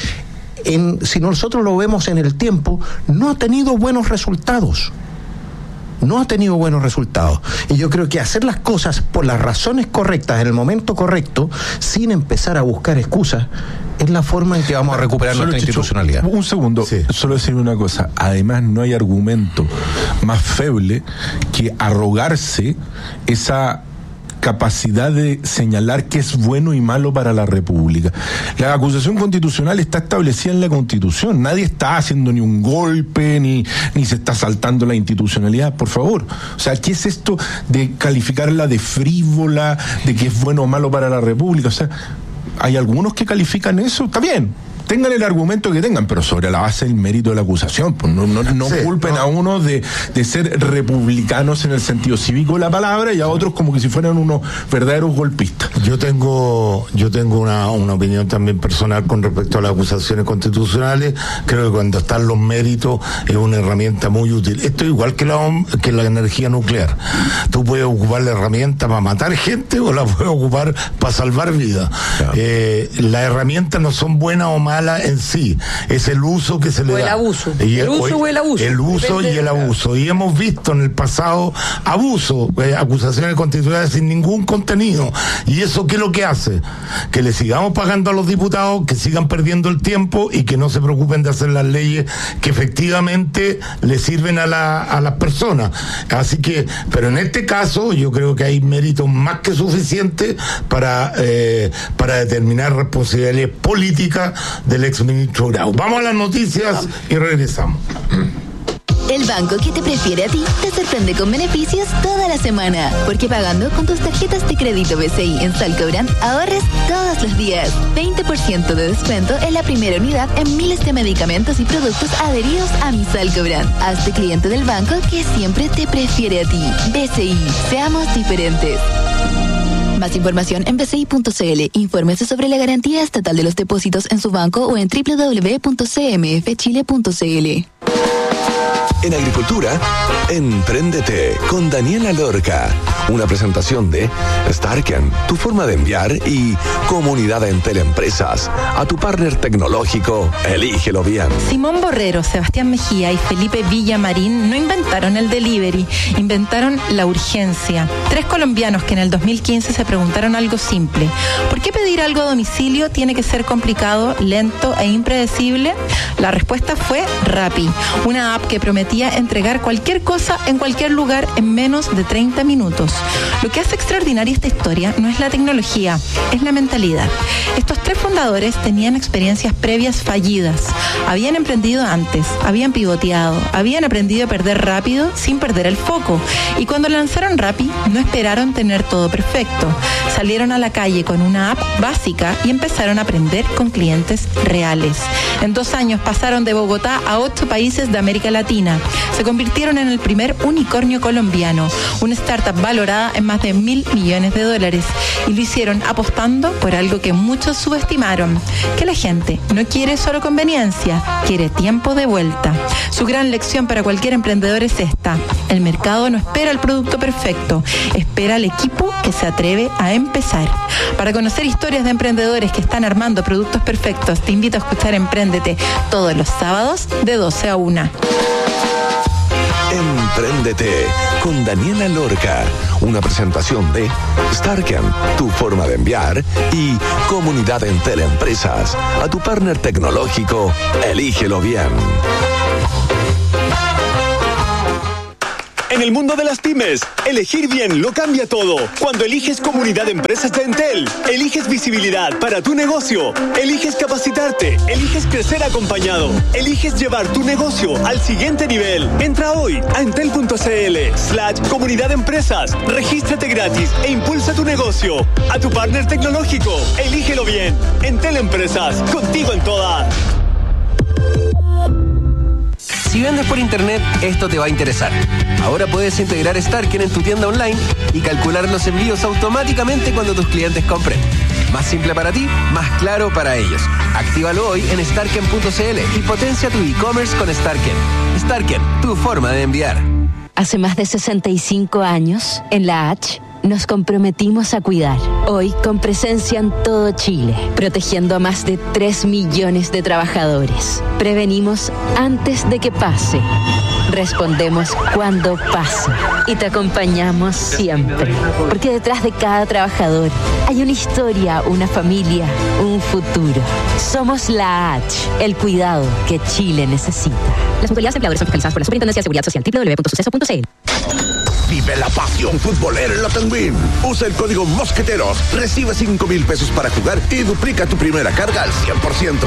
en, si nosotros lo vemos en el tiempo, no ha tenido buenos resultados. No ha tenido buenos resultados. Y yo creo que hacer las cosas por las razones correctas, en el momento correcto, sin empezar a buscar excusas, es la forma en que vamos a recuperar solo nuestra Chicho, institucionalidad. Un segundo, sí. Solo decirme una cosa. Además, no hay argumento más feble que arrogarse esa capacidad de señalar qué es bueno y malo para la República. La acusación constitucional está establecida en la Constitución. Nadie está haciendo ni un golpe, ni, ni se está saltando la institucionalidad, por favor. O sea, ¿qué es esto de calificarla de frívola, de que es bueno o malo para la República? O sea, hay algunos que califican eso, está bien. Tengan el argumento que tengan, pero sobre la base del mérito de la acusación. Pues no, no, no sí, culpen no. a unos de, de ser republicanos en el sentido cívico de la palabra y a otros como que si fueran unos verdaderos golpistas. Yo tengo, yo tengo una, una opinión también personal con respecto a las acusaciones constitucionales. Creo que cuando están los méritos es una herramienta muy útil. Esto es igual que la, que la energía nuclear. Tú puedes ocupar la herramienta para matar gente o la puedes ocupar para salvar vidas. Claro. Eh, las herramientas no son buenas o malas en sí, es el uso que se le o da. El abuso. Y el, el uso o el abuso. El uso y el abuso. Y hemos visto en el pasado abuso, eh, acusaciones constitucionales sin ningún contenido. ¿Y eso qué es lo que hace? Que le sigamos pagando a los diputados, que sigan perdiendo el tiempo y que no se preocupen de hacer las leyes que efectivamente le sirven a, la, a las personas. Así que, pero en este caso yo creo que hay méritos más que suficientes para, eh, para determinar responsabilidades políticas del exministro Grau. Vamos a las noticias y regresamos. El banco que te prefiere a ti te sorprende con beneficios toda la semana. Porque pagando con tus tarjetas de crédito B C I en Salcobrand ahorres todos los días. veinte por ciento de descuento en la primera unidad en miles de medicamentos y productos adheridos a mi Salcobrand. Hazte cliente del banco que siempre te prefiere a ti. B C I. Seamos diferentes. Más información en b c i punto c l. Infórmese sobre la garantía estatal de los depósitos en su banco o en w w w punto c m f chile punto c l. En Agricultura, Empréndete con Daniela Lorca. Una presentación de Starken, tu forma de enviar, y Comunidad Entel Empresas. A tu partner tecnológico, elígelo bien. Simón Borrero, Sebastián Mejía y Felipe Villamarín no inventaron el delivery, inventaron la urgencia. Tres colombianos que en el dos mil quince se preguntaron algo simple: ¿por qué pedir algo a domicilio tiene que ser complicado, lento e impredecible? La respuesta fue Rappi, una app que prometía entregar cualquier cosa en cualquier lugar en menos de treinta minutos. Lo que hace extraordinaria esta historia no es la tecnología, es la mentalidad. Estos tres fundadores tenían experiencias previas fallidas, habían emprendido antes, habían pivoteado, habían aprendido a perder rápido sin perder el foco, y cuando lanzaron Rappi no esperaron tener todo perfecto. Salieron a la calle con una app básica y empezaron a aprender con clientes reales. En dos años pasaron de Bogotá a ocho países de América Latina. Se convirtieron en el primer unicornio colombiano, una startup valorada en más de mil millones de dólares. Y lo hicieron apostando por algo que muchos subestimaron, que la gente no quiere solo conveniencia, quiere tiempo de vuelta. Su gran lección para cualquier emprendedor es esta: el mercado no espera el producto perfecto, espera al equipo que se atreve a empezar. Para conocer historias de emprendedores que están armando productos perfectos, te invito a escuchar Empréndete todos los sábados de doce a una. Empréndete con Daniela Lorca, una presentación de Starken, tu forma de enviar, y Comunidad Entel Empresas. A tu partner tecnológico, elígelo bien. En el mundo de las pymes, elegir bien lo cambia todo. Cuando eliges Comunidad de Empresas de Entel, eliges visibilidad para tu negocio, eliges capacitarte, eliges crecer acompañado, eliges llevar tu negocio al siguiente nivel. Entra hoy a entel.cl slash Comunidad de Empresas, regístrate gratis e impulsa tu negocio. A tu partner tecnológico, elígelo bien. Entel Empresas, contigo en todas. Si vendes por internet, esto te va a interesar. Ahora puedes integrar Starken en tu tienda online y calcular los envíos automáticamente cuando tus clientes compren. Más simple para ti, más claro para ellos. Actívalo hoy en starken punto cl y potencia tu e-commerce con Starken. Starken, tu forma de enviar. Hace más de sesenta y cinco años, en la H, nos comprometimos a cuidar. Hoy, con presencia en todo Chile, protegiendo a más de tres millones de trabajadores. Prevenimos antes de que pase. Respondemos cuando pasa. Y te acompañamos siempre. Porque detrás de cada trabajador hay una historia, una familia, un futuro. Somos la H, el cuidado que Chile necesita. Las mutualidades empleadores son fiscalizadas por la Superintendencia de Seguridad Social. doble u doble u doble u punto suceso punto c l. Vive la pasión futbolera en la Penguin. Usa el código Mosqueteros, recibe cinco mil pesos para jugar y duplica tu primera carga al cien por ciento.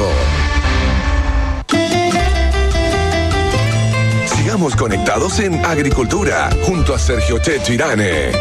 Sigamos conectados en Agricultura, junto a Sergio Checho Irane.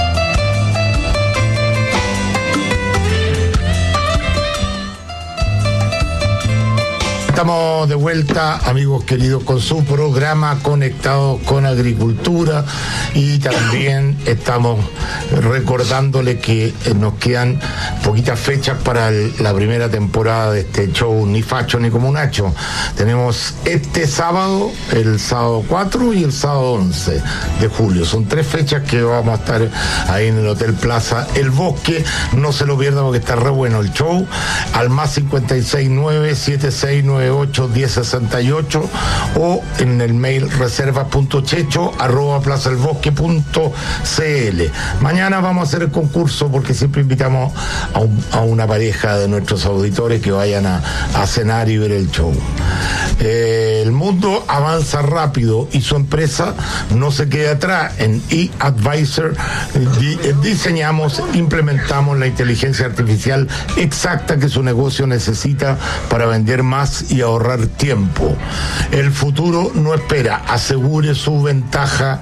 Estamos de vuelta, amigos queridos, con su programa Conectados con Agricultura, y también estamos recordándole que nos quedan poquitas fechas para el, la primera temporada de este show Ni Facho ni como Nacho. Tenemos este sábado, el sábado cuatro y el sábado once de julio. Son tres fechas que vamos a estar ahí en el Hotel Plaza El Bosque. No se lo pierdan porque está re bueno el show. Al más cincuenta y seis nueve siete seis nueve ocho diez sesenta y ocho o en el mail reserva punto checho arroba plaza el bosque punto cl. Mañana vamos a hacer el concurso porque siempre invitamos a, un, a una pareja de nuestros auditores que vayan a, a cenar y ver el show. Eh, el mundo avanza rápido y su empresa no se queda atrás. En eAdvisor di, diseñamos, implementamos la inteligencia artificial exacta que su negocio necesita para vender más y ahorrar tiempo. El futuro no espera, asegure su ventaja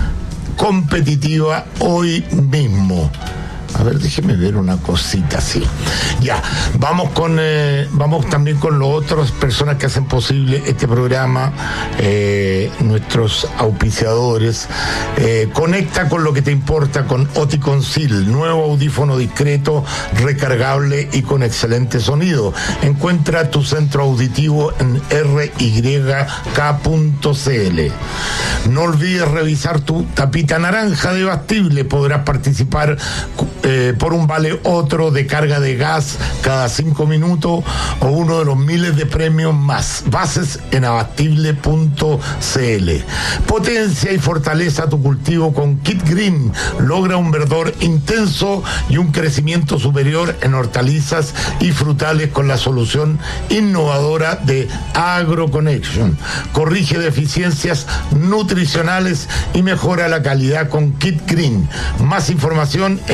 competitiva hoy mismo. A ver, déjeme ver una cosita así. Ya, vamos con eh, vamos también con las otras personas que hacen posible este programa, eh, nuestros auspiciadores. Eh, conecta con lo que te importa con Oticonceal, nuevo audífono discreto, recargable y con excelente sonido. Encuentra tu centro auditivo en r y k punto c l. No olvides revisar tu tapita naranja de Bastible. Podrás participar Eh, por un vale otro de carga de gas cada cinco minutos o uno de los miles de premios más. Bases en abastible punto c l. Potencia y fortaleza tu cultivo con Kit Green. Logra un verdor intenso y un crecimiento superior en hortalizas y frutales con la solución innovadora de AgroConnection. Corrige deficiencias nutricionales y mejora la calidad con Kit Green. Más información en agro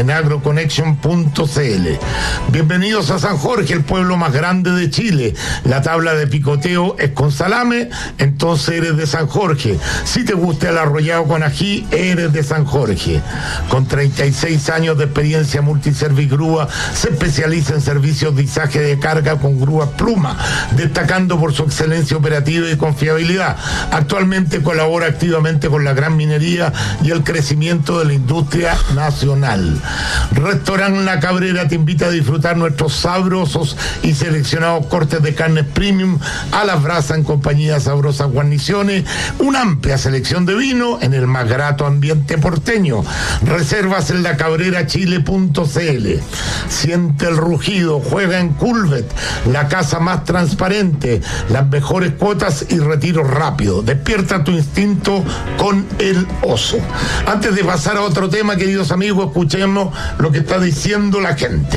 connection punto c l. Bienvenidos a San Jorge, el pueblo más grande de Chile. La tabla de picoteo es con salame, entonces eres de San Jorge. Si te gusta el arrollado con ají, eres de San Jorge. Con treinta y seis años de experiencia, Multiservice se especializa en servicios de izaje de carga con grúa Pluma, destacando por su excelencia operativa y confiabilidad. Actualmente colabora activamente con la gran minería y el crecimiento de la industria nacional. Restaurant La Cabrera te invita a disfrutar nuestros sabrosos y seleccionados cortes de carnes premium a la brasa en compañía de sabrosas guarniciones, una amplia selección de vino en el más grato ambiente porteño. Reservas en la cabrera chile punto c l. Siente el rugido, juega en Culvet, la casa más transparente, las mejores cuotas y retiro rápido. Despierta tu instinto con el oso. Antes de pasar a otro tema, queridos amigos, escuchemos lo que está diciendo la gente.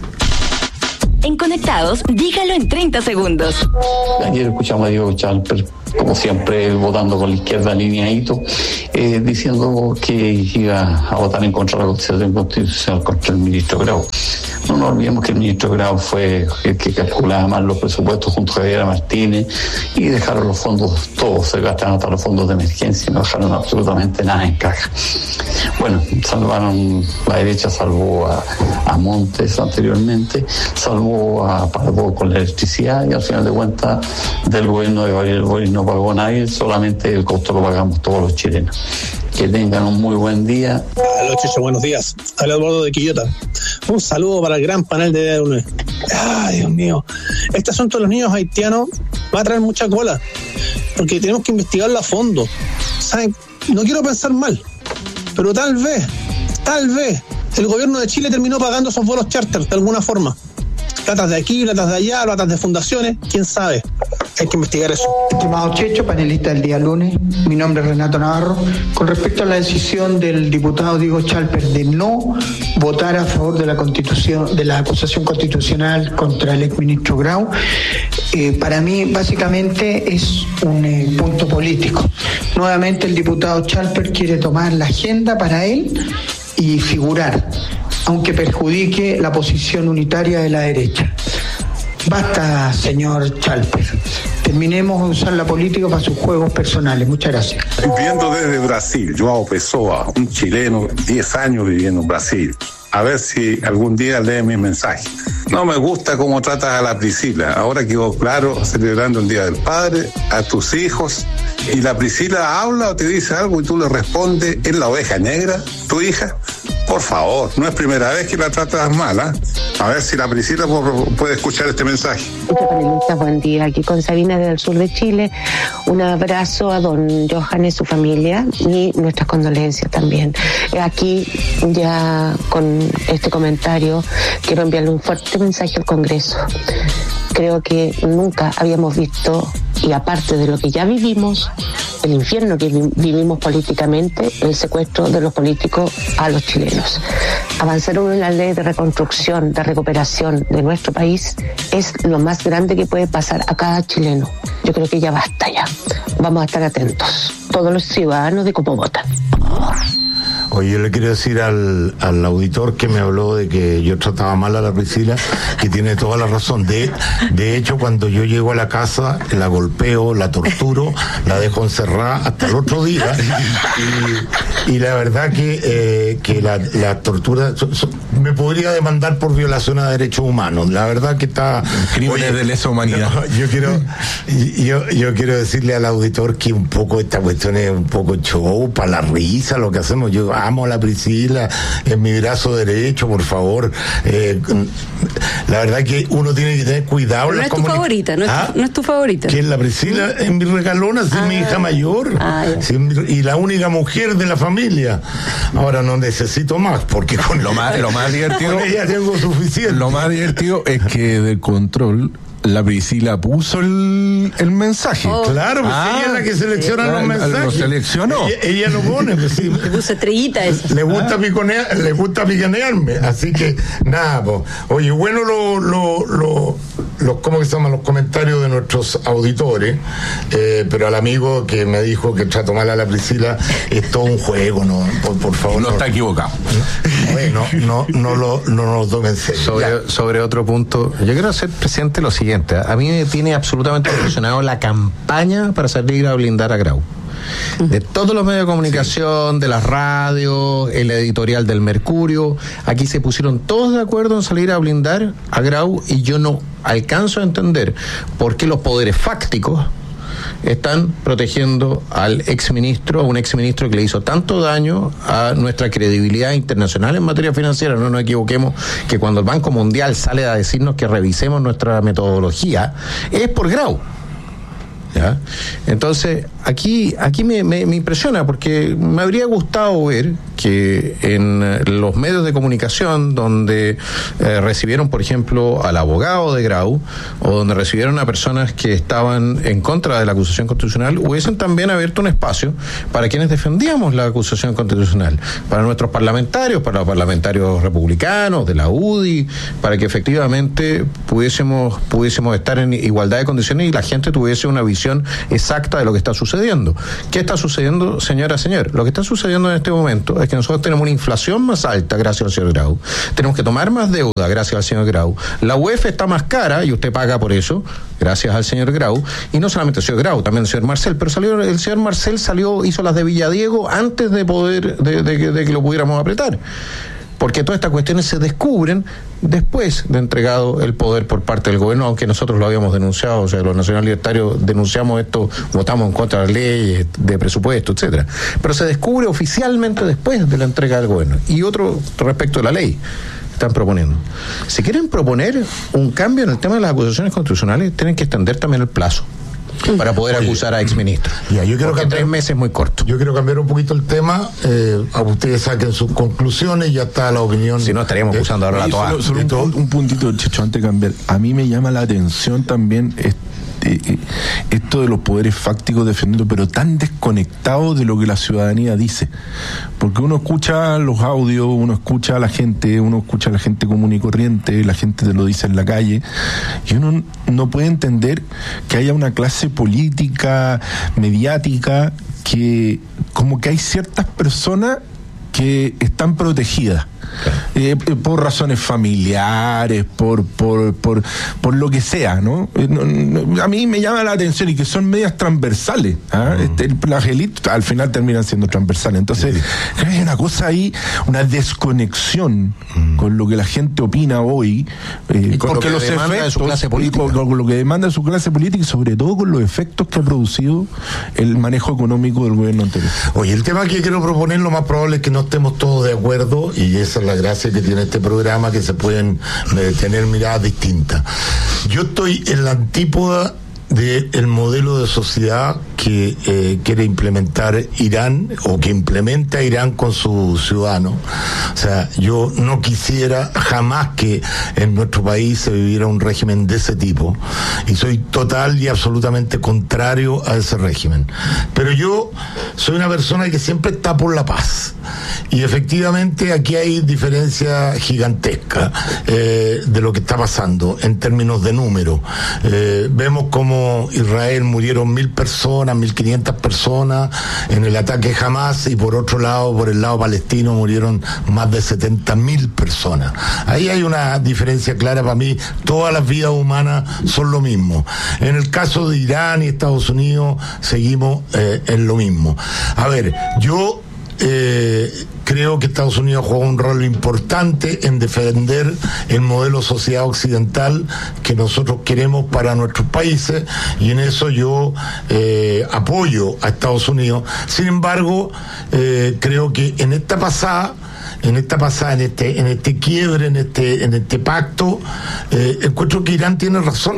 En Conectados, dígalo en treinta segundos. Ayer escuchamos a Diego Chalper, como siempre, votando con la izquierda alineadito, eh, diciendo que iba a votar en contra de la Constitución Constitucional contra el ministro Grau. No nos olvidemos que el ministro Grau fue el que calculaba mal los presupuestos junto a Javier Martínez y dejaron los fondos, todos se gastaron hasta los fondos de emergencia y no dejaron absolutamente nada en caja. Bueno, salvaron, la derecha salvó a, a Montes anteriormente, salvó a Pardo con la electricidad y al final de cuentas del gobierno de Gabriel Boric no pagó nadie, solamente el costo lo pagamos todos los chilenos. Que tengan un muy buen día. Hola, Checho, buenos días. Habla Eduardo de Quillota. Un saludo para el gran panel de D uno. Ay, Dios mío. Este asunto de los niños haitianos va a traer mucha cola, porque tenemos que investigarlo a fondo. ¿Saben? No quiero pensar mal, pero tal vez, tal vez, el gobierno de Chile terminó pagando esos vuelos charter de alguna forma. Platas de aquí, platas de allá, platas de fundaciones, quién sabe. Hay que investigar eso. Estimado Checho, panelista del día lunes, mi nombre es Renato Navarro. Con respecto a la decisión del diputado Diego Chalper de no votar a favor de la constitución, de la acusación constitucional contra el exministro Grau, eh, para mí básicamente es un eh, punto político. Nuevamente el diputado Chalper quiere tomar la agenda para él y figurar, aunque perjudique la posición unitaria de la derecha. Basta, señor Chalper. Terminemos de usar la política para sus juegos personales. Muchas gracias. Viviendo desde Brasil, Joao Pessoa, un chileno, diez años viviendo en Brasil. A ver si algún día lee mis mensajes. No me gusta cómo tratas a la Priscila. Ahora quedó claro, celebrando el Día del Padre, a tus hijos. Y la Priscila habla o te dice algo y tú le respondes, ¿es la oveja negra, tu hija? Por favor, no es primera vez que la tratas mal, ¿eh? A ver si la Priscila puede escuchar este mensaje. Panelistas, buen día. Aquí con Sabina del sur de Chile. Un abrazo a don Johan y su familia y nuestras condolencias también. Aquí ya con este comentario quiero enviarle un fuerte mensaje al Congreso. Creo que nunca habíamos visto, y aparte de lo que ya vivimos, el infierno que vi- vivimos políticamente, el secuestro de los políticos a los chilenos. Avanzar en la ley de reconstrucción, de recuperación de nuestro país es lo más grande que puede pasar a cada chileno. Yo creo que ya basta ya. Vamos a estar atentos, todos los ciudadanos, de cómo votan. Oye, yo le quiero decir al, al auditor que me habló de que yo trataba mal a la Priscila, que tiene toda la razón. De, de hecho, cuando yo llego a la casa, la golpeo, la torturo, la dejo encerrada hasta el otro día. Y, y la verdad que, eh, que la, la tortura so, so, me podría demandar por violación a derechos humanos. La verdad que está... Crímenes de lesa humanidad. No, yo quiero yo, yo quiero decirle al auditor que un poco esta cuestión es un poco show, para la risa, lo que hacemos. Yo amo a la Priscila, es mi brazo derecho, por favor. Eh, la verdad que uno tiene que tener cuidado. No es tu comuni- favorita, no es, ¿Ah? tu, no es tu favorita. Que es la Priscila, es mi regalona, es Ah. mi hija mayor, Ah, ya. sí, y la única mujer de la familia. Ahora no necesito más, porque con Lo más, lo más divertido. con ella tengo suficiente. Lo más divertido es que del control la Priscila puso el, el mensaje. Oh. Claro, pues Ah, ella es la que selecciona sí, los lo mensajes. seleccionó. Ella, ella lo pone, pues sí. Le puse estrellita esa. Le gusta piconear, le gusta picanearme, así que nada, pues. Oye, bueno lo, lo, lo, los, ¿cómo que se llaman? Los comentarios de nuestros auditores, eh, pero al amigo que me dijo que trato mal a la Priscila, es todo un juego, ¿no? Por, por favor. No, no está equivocado. No, no, no, no lo, no nos tomen serio. Sobre, sobre otro punto, yo quiero hacer presente lo siguiente. A mí me tiene absolutamente impresionado la campaña para salir a blindar a Grau. De todos los medios de comunicación, de las radios, el editorial del Mercurio, aquí se pusieron todos de acuerdo en salir a blindar a Grau, y yo no alcanzo a entender por qué los poderes fácticos están protegiendo al exministro, a un exministro que le hizo tanto daño a nuestra credibilidad internacional en materia financiera. No nos equivoquemos que cuando el Banco Mundial sale a decirnos que revisemos nuestra metodología, es por Grau. ¿Ya? Entonces, aquí, aquí me, me, me impresiona, porque me habría gustado ver que en los medios de comunicación donde eh, recibieron, por ejemplo, al abogado de Grau, o donde recibieron a personas que estaban en contra de la acusación constitucional, hubiesen también abierto un espacio para quienes defendíamos la acusación constitucional, para nuestros parlamentarios, para los parlamentarios republicanos, de la U D I, para que efectivamente pudiésemos, pudiésemos estar en igualdad de condiciones y la gente tuviese una visión exacta de lo que está sucediendo. ¿Qué está sucediendo, señora, señor? Lo que está sucediendo en este momento es que nosotros tenemos una inflación más alta gracias al señor Grau, tenemos que tomar más deuda gracias al señor Grau, la U E F está más cara y usted paga por eso gracias al señor Grau, y no solamente el señor Grau, también el señor Marcel, pero salió el señor Marcel salió, hizo las de Villadiego antes de poder, de, de, de, de que lo pudiéramos apretar, porque todas estas cuestiones se descubren después de entregado el poder por parte del gobierno, aunque nosotros lo habíamos denunciado. O sea, los nacional libertarios denunciamos esto, votamos en contra de las leyes de presupuesto, etcétera. Pero se descubre oficialmente después de la entrega del gobierno. Y otro respecto de la ley están proponiendo. Si quieren proponer un cambio en el tema de las acusaciones constitucionales, tienen que extender también el plazo para poder Oye, acusar a exministros. Ya, yo quiero Porque cambiar, tres meses es muy corto. Yo quiero cambiar un poquito el tema. Eh, a ustedes saquen sus conclusiones y ya está la opinión. Si no, estaríamos acusando ahora a todas. Solo, solo un, todo. un puntito, Checho, antes de cambiar. A mí me llama la atención también este, esto de los poderes fácticos defendiendo, pero tan desconectados de lo que la ciudadanía dice. Porque uno escucha los audios, uno escucha a la gente, uno escucha a la gente común y corriente, la gente te lo dice en la calle, y uno no puede entender que haya una clase política, mediática, que como que hay ciertas personas que están protegidas. Eh, por razones familiares, por por por por lo que sea, ¿no? Eh, no, no a mí me llama la atención y que son medias transversales. ¿Ah? Mm. Este, el flagelito al final terminan siendo transversales. Entonces, sí. Hay una cosa ahí, una desconexión mm. con lo que la gente opina hoy, eh, con porque lo que los efectos de su clase política, con, con lo que demanda su clase política y sobre todo con los efectos que ha producido el manejo económico del gobierno anterior. Oye, el tema que quiero proponer, lo más probable es que no estemos todos de acuerdo, y esa es la gracia que tiene este programa, que se pueden eh, tener miradas distintas. Yo estoy en la antípoda del modelo de sociedad que eh, quiere implementar Irán, o que implementa Irán con sus ciudadanos. O sea, yo no quisiera jamás que en nuestro país se viviera un régimen de ese tipo, y soy total y absolutamente contrario a ese régimen. Pero yo soy una persona que siempre está por la paz, y efectivamente aquí hay diferencia gigantesca eh, de lo que está pasando en términos de número. Eh, vemos como Israel murieron mil personas, mil quinientas personas en el ataque Hamas, y por otro lado, por el lado palestino, murieron más de setenta mil personas. Ahí hay una diferencia clara para mí. Todas las vidas humanas son lo mismo. En el caso de Irán y Estados Unidos seguimos eh, en lo mismo. A ver, yo Eh, creo que Estados Unidos juega un rol importante en defender el modelo sociedad occidental que nosotros queremos para nuestros países, y en eso yo eh, apoyo a Estados Unidos. Sin embargo, eh, creo que en esta pasada en esta pasada, en este, en este quiebre, en este, en este pacto, eh, encuentro que Irán tiene razón.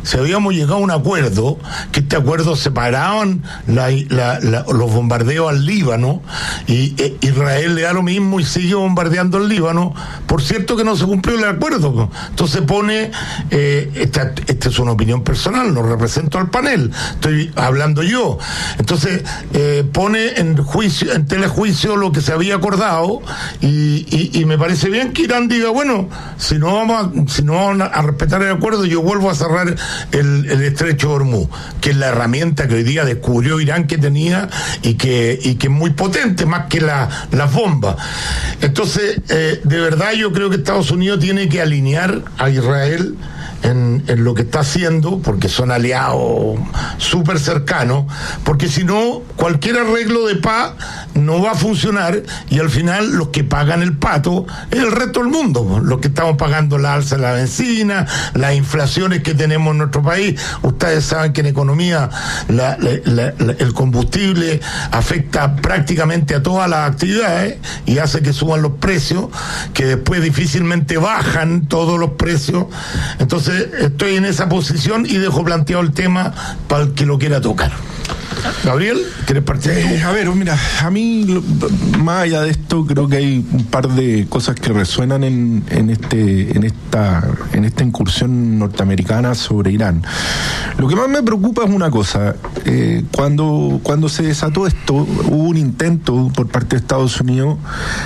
si habíamos llegado a un acuerdo, que este acuerdo separaban la, la, la, los bombardeos al Líbano, y eh, Israel le da lo mismo y sigue bombardeando el Líbano. Por cierto que no se cumplió el acuerdo. Entonces pone, eh, esta, esta es una opinión personal, no represento al panel, estoy hablando yo. Entonces eh, pone en juicio, en telejuicio lo que se había acordado, y, y, y me parece bien que Irán diga, bueno, si no vamos a, si no vamos a respetar el acuerdo, yo vuelvo a cerrar el, el estrecho de Hormuz, que es la herramienta que hoy día descubrió Irán que tenía, y que, y que es muy potente, más que la, las bombas. Entonces, eh, de verdad yo creo que Estados Unidos tiene que alinear a Israel En, en lo que está haciendo, porque son aliados súper cercanos, porque si no, cualquier arreglo de paz no va a funcionar, y al final los que pagan el pato es el resto del mundo, los que estamos pagando la alza de la benzina, las inflaciones que tenemos en nuestro país. Ustedes saben que en economía la, la, la, la, el combustible afecta prácticamente a todas las actividades y hace que suban los precios, que después difícilmente bajan todos los precios. Entonces estoy en esa posición y dejo planteado el tema para el que lo quiera tocar. Gabriel, ¿quieres partir? Eh, a ver, mira, a mí, lo, más allá de esto, creo que hay un par de cosas que resuenan en, en este, en esta, en esta incursión norteamericana sobre Irán. Lo que más me preocupa es una cosa: eh, cuando, cuando se desató esto, hubo un intento por parte de Estados Unidos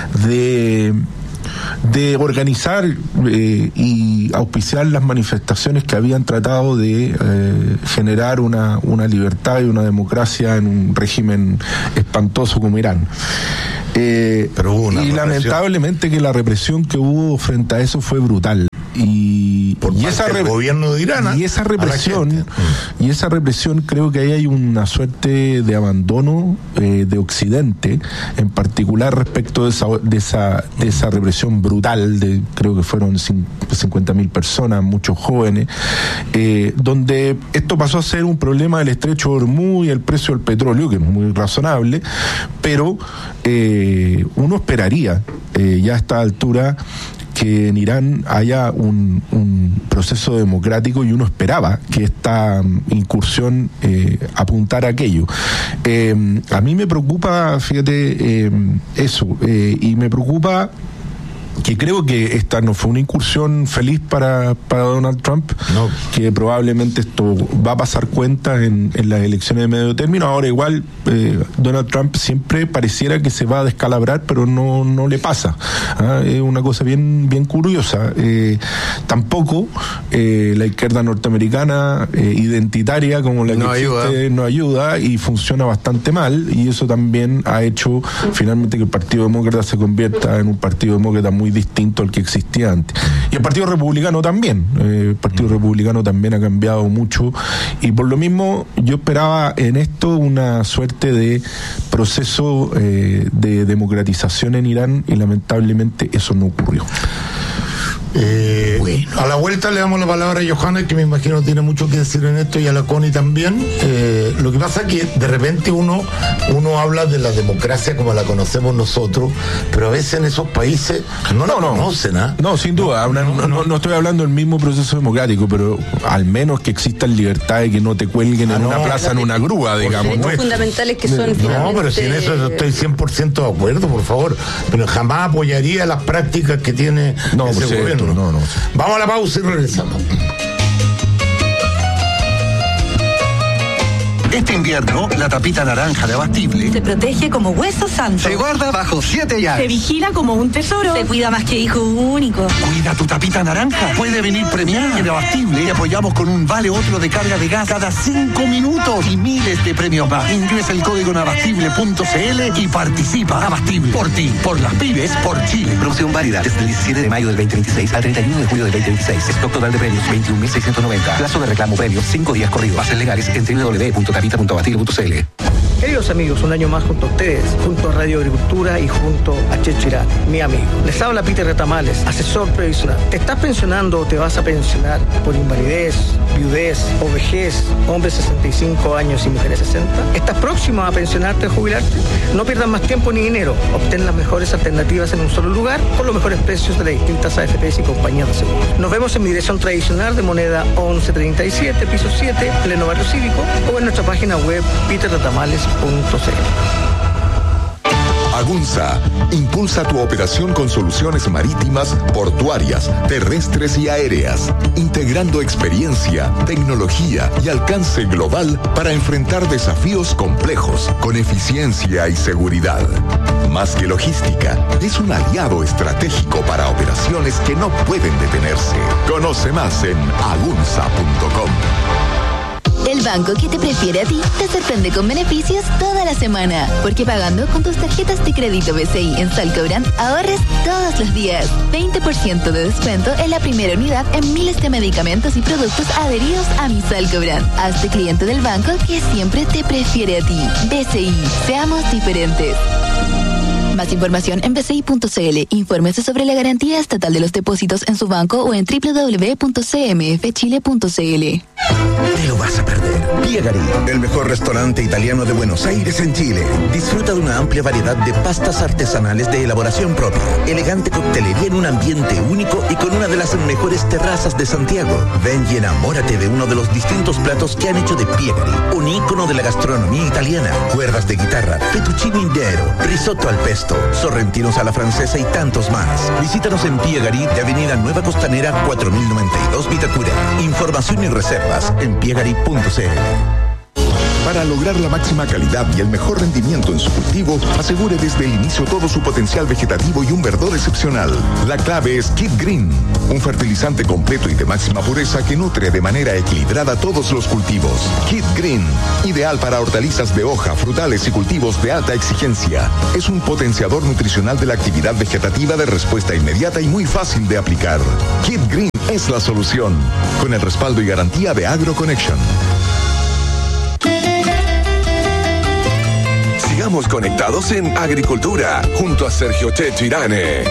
de de organizar eh, y auspiciar las manifestaciones que habían tratado de eh, generar una, una libertad y una democracia en un régimen espantoso como Irán. Eh, Pero hubo una y represión. Lamentablemente que la represión que hubo frente a eso fue brutal. Y, por y parte esa del gobierno de Irán, y esa represión y esa represión creo que ahí hay una suerte de abandono eh, de Occidente, en particular respecto de esa de esa de esa represión brutal de, creo que fueron cincuenta mil personas, muchos jóvenes, eh, donde esto pasó a ser un problema del estrecho de Hormuz y el precio del petróleo, que es muy razonable, pero eh, uno esperaría eh, ya a esta altura que en Irán haya un, un proceso democrático, y uno esperaba que esta incursión eh, apuntara a aquello. Eh, a mí me preocupa, fíjate, eh, eso, eh, y me preocupa que creo que esta no fue una incursión feliz para, para Donald Trump, no. Que probablemente esto va a pasar cuenta en, en las elecciones de medio término. Ahora igual eh, Donald Trump siempre pareciera que se va a descalabrar, pero no, no le pasa. ¿Ah? Es una cosa bien, bien curiosa. Eh, tampoco eh, la izquierda norteamericana eh, identitaria como la que no existe ayuda. no ayuda, y funciona bastante mal, y eso también ha hecho finalmente que el Partido Demócrata se convierta en un Partido Demócrata muy distinto al que existía antes. Y el Partido Republicano también. Eh, el Partido Republicano también ha cambiado mucho, y por lo mismo yo esperaba en esto una suerte de proceso eh, de democratización en Irán, y lamentablemente eso no ocurrió. Eh, bueno. A la vuelta le damos la palabra a Johanna, que me imagino tiene mucho que decir en esto, y a la Connie también. Eh, lo que pasa es que de repente uno uno habla de la democracia como la conocemos nosotros, pero a veces en esos países no la no, no. conocen, ¿eh? No, sin duda. No, no, no, no estoy hablando del mismo proceso democrático, pero al menos que existan libertades, que no te cuelguen ah, en no, una plaza, en una grúa, digamos. Derechos fundamentales que son no, finalmente... pero si en eso estoy cien por ciento de acuerdo, por favor. Pero jamás apoyaría las prácticas que tiene no, ese pues gobierno. Cierto, no, no. Vamos a la pausa y regresamos. Este invierno, la tapita naranja de Abastible se protege como hueso santo. Se guarda bajo siete llaves. Se vigila como un tesoro. Se cuida más que hijo único. Cuida tu tapita naranja. Puede venir premiada. En Abastible te apoyamos con un vale otro de carga de gas cada cinco minutos y miles de premios más. Ingresa el código en abastible punto c l y participa. Abastible. Por ti, por las pibes, por Chile. Promoción válida desde el diecisiete de mayo del veinte veintiséis al treinta y uno de julio del veinte veintiséis. Stock total de premios veintiún mil seiscientos noventa. Plazo de reclamo premios cinco días corridos. Bases legales en doble u doble u doble u punto tapita punto abastible punto c l. Queridos amigos, un año más junto a ustedes, junto a Radio Agricultura y junto a Checho Irán, mi amigo. Les habla Peter Retamales, asesor previsional. ¿Te estás pensionando o te vas a pensionar por invalidez, viudez o vejez, hombres sesenta y cinco años y mujeres sesenta? ¿Estás próximo a pensionarte o jubilarte? No pierdas más tiempo ni dinero. Obtén las mejores alternativas en un solo lugar con los mejores precios de las distintas A F Pes y compañías de seguros. Nos vemos en mi dirección tradicional de Moneda once treinta y siete, piso siete, pleno barrio cívico, o en nuestra página web peter retamales punto c l. Agunza impulsa tu operación con soluciones marítimas, portuarias, terrestres y aéreas, integrando experiencia, tecnología y alcance global para enfrentar desafíos complejos con eficiencia y seguridad. Más que logística, es un aliado estratégico para operaciones que no pueden detenerse. Conoce más en agunza punto com. El banco que te prefiere a ti te sorprende con beneficios toda la semana. Porque pagando con tus tarjetas de crédito B C I en Salcobrand ahorres todos los días. veinte por ciento de descuento en la primera unidad en miles de medicamentos y productos adheridos a mi Salcobrand. Hazte cliente del banco que siempre te prefiere a ti. B C I, seamos diferentes. Más información en b c i punto c l. Infórmese sobre la garantía estatal de los depósitos en su banco o en w w w punto c m f chile punto c l. Te lo vas a perder. Piegari, el mejor restaurante italiano de Buenos Aires en Chile. Disfruta de una amplia variedad de pastas artesanales de elaboración propia, elegante coctelería en un ambiente único y con una de las mejores terrazas de Santiago. Ven y enamórate de uno de los distintos platos que han hecho de Piegari un ícono de la gastronomía italiana. Cuerdas de guitarra, fettuccine intero, risotto al pesto, sorrentinos a la francesa y tantos más. Visítanos en Piegari de Avenida Nueva Costanera cuatro mil noventa y dos Vitacura. Información y reservas en piegari punto c l. Para lograr la máxima calidad y el mejor rendimiento en su cultivo, asegure desde el inicio todo su potencial vegetativo y un verdor excepcional. La clave es Kid Green, un fertilizante completo y de máxima pureza que nutre de manera equilibrada todos los cultivos. Kid Green, ideal para hortalizas de hoja, frutales y cultivos de alta exigencia. Es un potenciador nutricional de la actividad vegetativa de respuesta inmediata y muy fácil de aplicar. Kid Green es la solución, con el respaldo y garantía de AgroConnection. Sigamos conectados en Agricultura, junto a Sergio Checho Irane.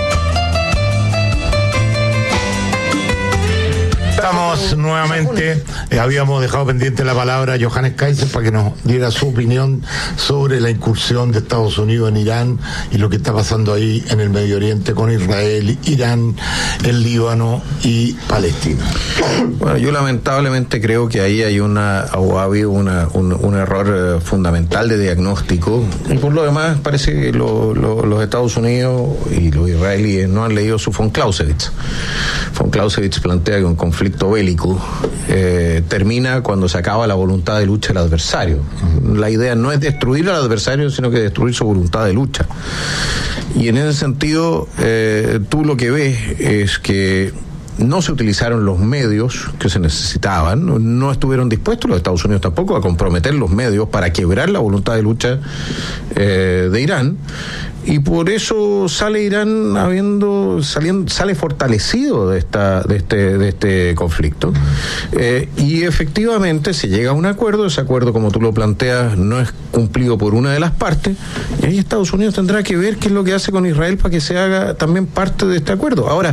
Estamos nuevamente, eh, habíamos dejado pendiente la palabra a Johannes Kaiser para que nos diera su opinión sobre la incursión de Estados Unidos en Irán y lo que está pasando ahí en el Medio Oriente con Israel, Irán, el Líbano y Palestina. Bueno, yo lamentablemente creo que ahí hay una, o ha habido una, un, un error eh, fundamental de diagnóstico, y por lo demás parece que lo, lo, los Estados Unidos y los israelíes no han leído su von Clausewitz. Von Clausewitz plantea que un conflicto bélico eh, termina cuando se acaba la voluntad de lucha del adversario. La idea no es destruir al adversario, sino que destruir su voluntad de lucha. Y en ese sentido, eh, tú lo que ves es que no se utilizaron los medios que se necesitaban, no estuvieron dispuestos los Estados Unidos tampoco a comprometer los medios para quebrar la voluntad de lucha eh, de Irán, y por eso sale Irán habiendo saliendo sale fortalecido de esta de este de este conflicto, eh, y efectivamente se llega a un acuerdo. Ese acuerdo, como tú lo planteas, no es cumplido por una de las partes, y ahí Estados Unidos tendrá que ver qué es lo que hace con Israel para que se haga también parte de este acuerdo. Ahora,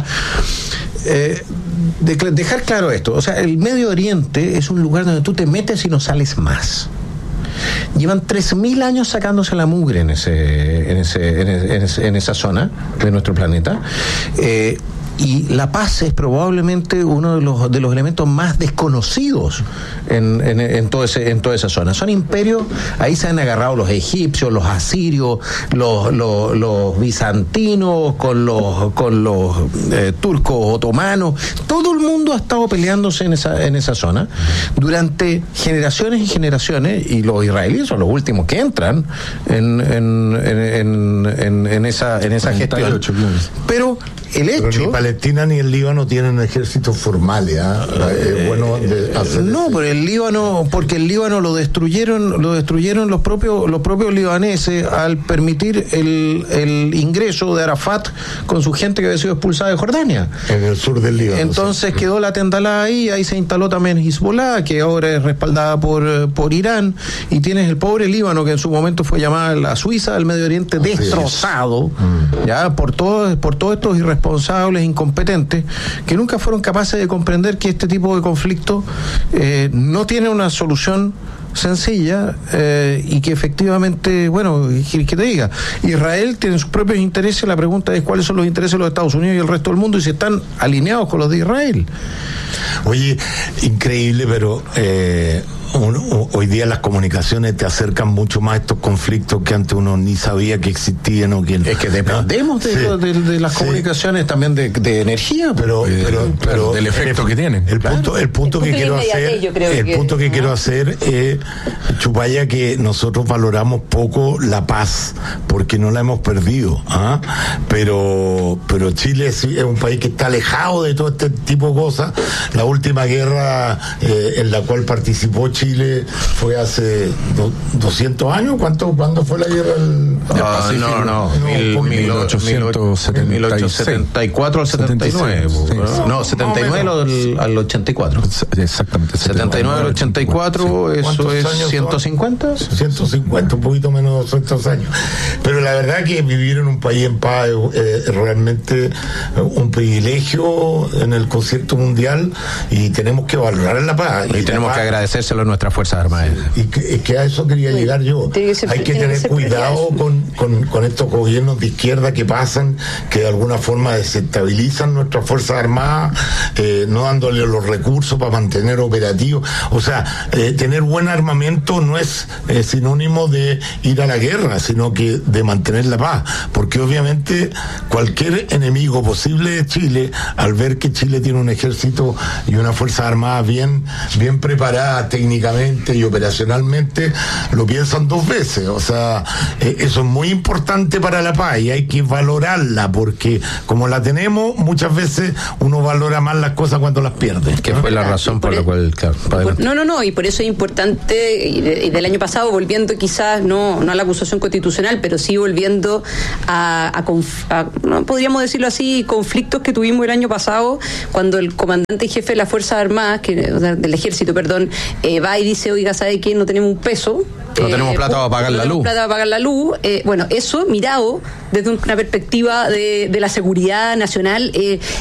Eh, de, dejar claro esto, o sea, el Medio Oriente es un lugar donde tú te metes y no sales más. Llevan tres mil años sacándose la mugre en ese, en ese, en ese, en ese, en esa zona de nuestro planeta. Eh, Y la paz es probablemente uno de los de los elementos más desconocidos en, en, en todo ese en toda esa zona. Son imperios, ahí se han agarrado los egipcios, los asirios, los los, los bizantinos con los con los eh, turcos otomanos. Todo el mundo ha estado peleándose en esa en esa zona durante generaciones y generaciones, y los israelíes son los últimos que entran en en en en, en, en esa en esa gestión. Pero el hecho... Pero ni Palestina ni el Líbano tienen ejércitos formales, ¿eh? Eh, es bueno de hacer no, pero el Líbano, porque el Líbano lo destruyeron, lo destruyeron los propios, los propios libaneses al permitir el, el ingreso de Arafat con su gente que había sido expulsada de Jordania. En el sur del Líbano. Entonces sí. Quedó la tendalada ahí, ahí se instaló también Hezbollah, que ahora es respaldada por, por Irán, y tienes el pobre Líbano, que en su momento fue llamada la Suiza del Medio Oriente, así destrozado, mm. ya por todos, por todos estos irresponsables, incompetentes, que nunca fueron capaces de comprender que este tipo de conflicto eh, no tiene una solución sencilla eh, y que efectivamente, bueno, que, que te diga, Israel tiene sus propios intereses, la pregunta es cuáles son los intereses de los Estados Unidos y el resto del mundo y si están alineados con los de Israel. Oye, increíble, pero eh, un, un, hoy día las comunicaciones te acercan mucho más a estos conflictos que antes uno ni sabía que existían o que... Es que dependemos ¿no? de, sí. de, de las sí. comunicaciones también de, de energía, pero, eh, pero, pero del efecto el, que tienen. El claro. punto, el punto el que quiero hacer, el que, punto que ¿no? quiero hacer es, Chupaya, que nosotros valoramos poco la paz porque no la hemos perdido, ¿ah? pero pero Chile es, es un país que está alejado de todo este tipo de cosas. La última guerra eh, en la cual participó Chile fue hace do, doscientos años. ¿Cuánto, ¿Cuándo fue la guerra del ah, no, no, no, mil ochocientos setenta y cuatro al setenta y nueve. Sí, sí, sí. No, setenta y nueve al, al ochenta y cuatro. Exactamente. setenta y nueve al ochenta y cuatro, sí. Eso es ciento cincuenta. ciento cincuenta, un poquito menos de doscientos años. Pero la verdad que vivir en un país en paz es eh, realmente un privilegio en el concierto mundial y tenemos que valorar la paz. Y, y tenemos paz, que agradecérselo a nuestras Fuerzas Armadas. Y que, que a eso quería sí. llegar yo. Que ser, Hay que tener que cuidado con, con, con estos gobiernos de izquierda que pasan, que de alguna forma desestabilizan nuestras Fuerzas Armadas, eh, no dándole los recursos para mantener operativos. O sea, eh, tener buen armamento no es eh, sinónimo de ir a la guerra, sino que de mantener la paz. Porque obviamente cualquier enemigo posible de Chile, al ver que Chile tiene un ejército y una Fuerza Armada bien, bien preparada técnicamente y operacionalmente, lo piensan dos veces. O sea, eh, eso es muy importante para la paz y hay que valorarla, porque como la tenemos, muchas veces uno valora más las cosas cuando las pierde. Que fue la razón por la cual, claro, por, no, no, no, y por eso es importante, y, de, y del año pasado, volviendo quizás, no, no a la acusación constitucional, pero sí volviendo a, a, conf, a no podríamos decirlo así, conflictos que tuvimos el año pasado, cuando el comandante jefe de las Fuerzas Armadas, que, o sea, del Ejército, perdón, eh, va y dice, oiga, ¿sabe qué? No tenemos un peso. No eh, tenemos plata para pagar no la luz. plata para pagar la luz. Eh, bueno, eso mirado desde una perspectiva de, de la seguridad nacional, eh,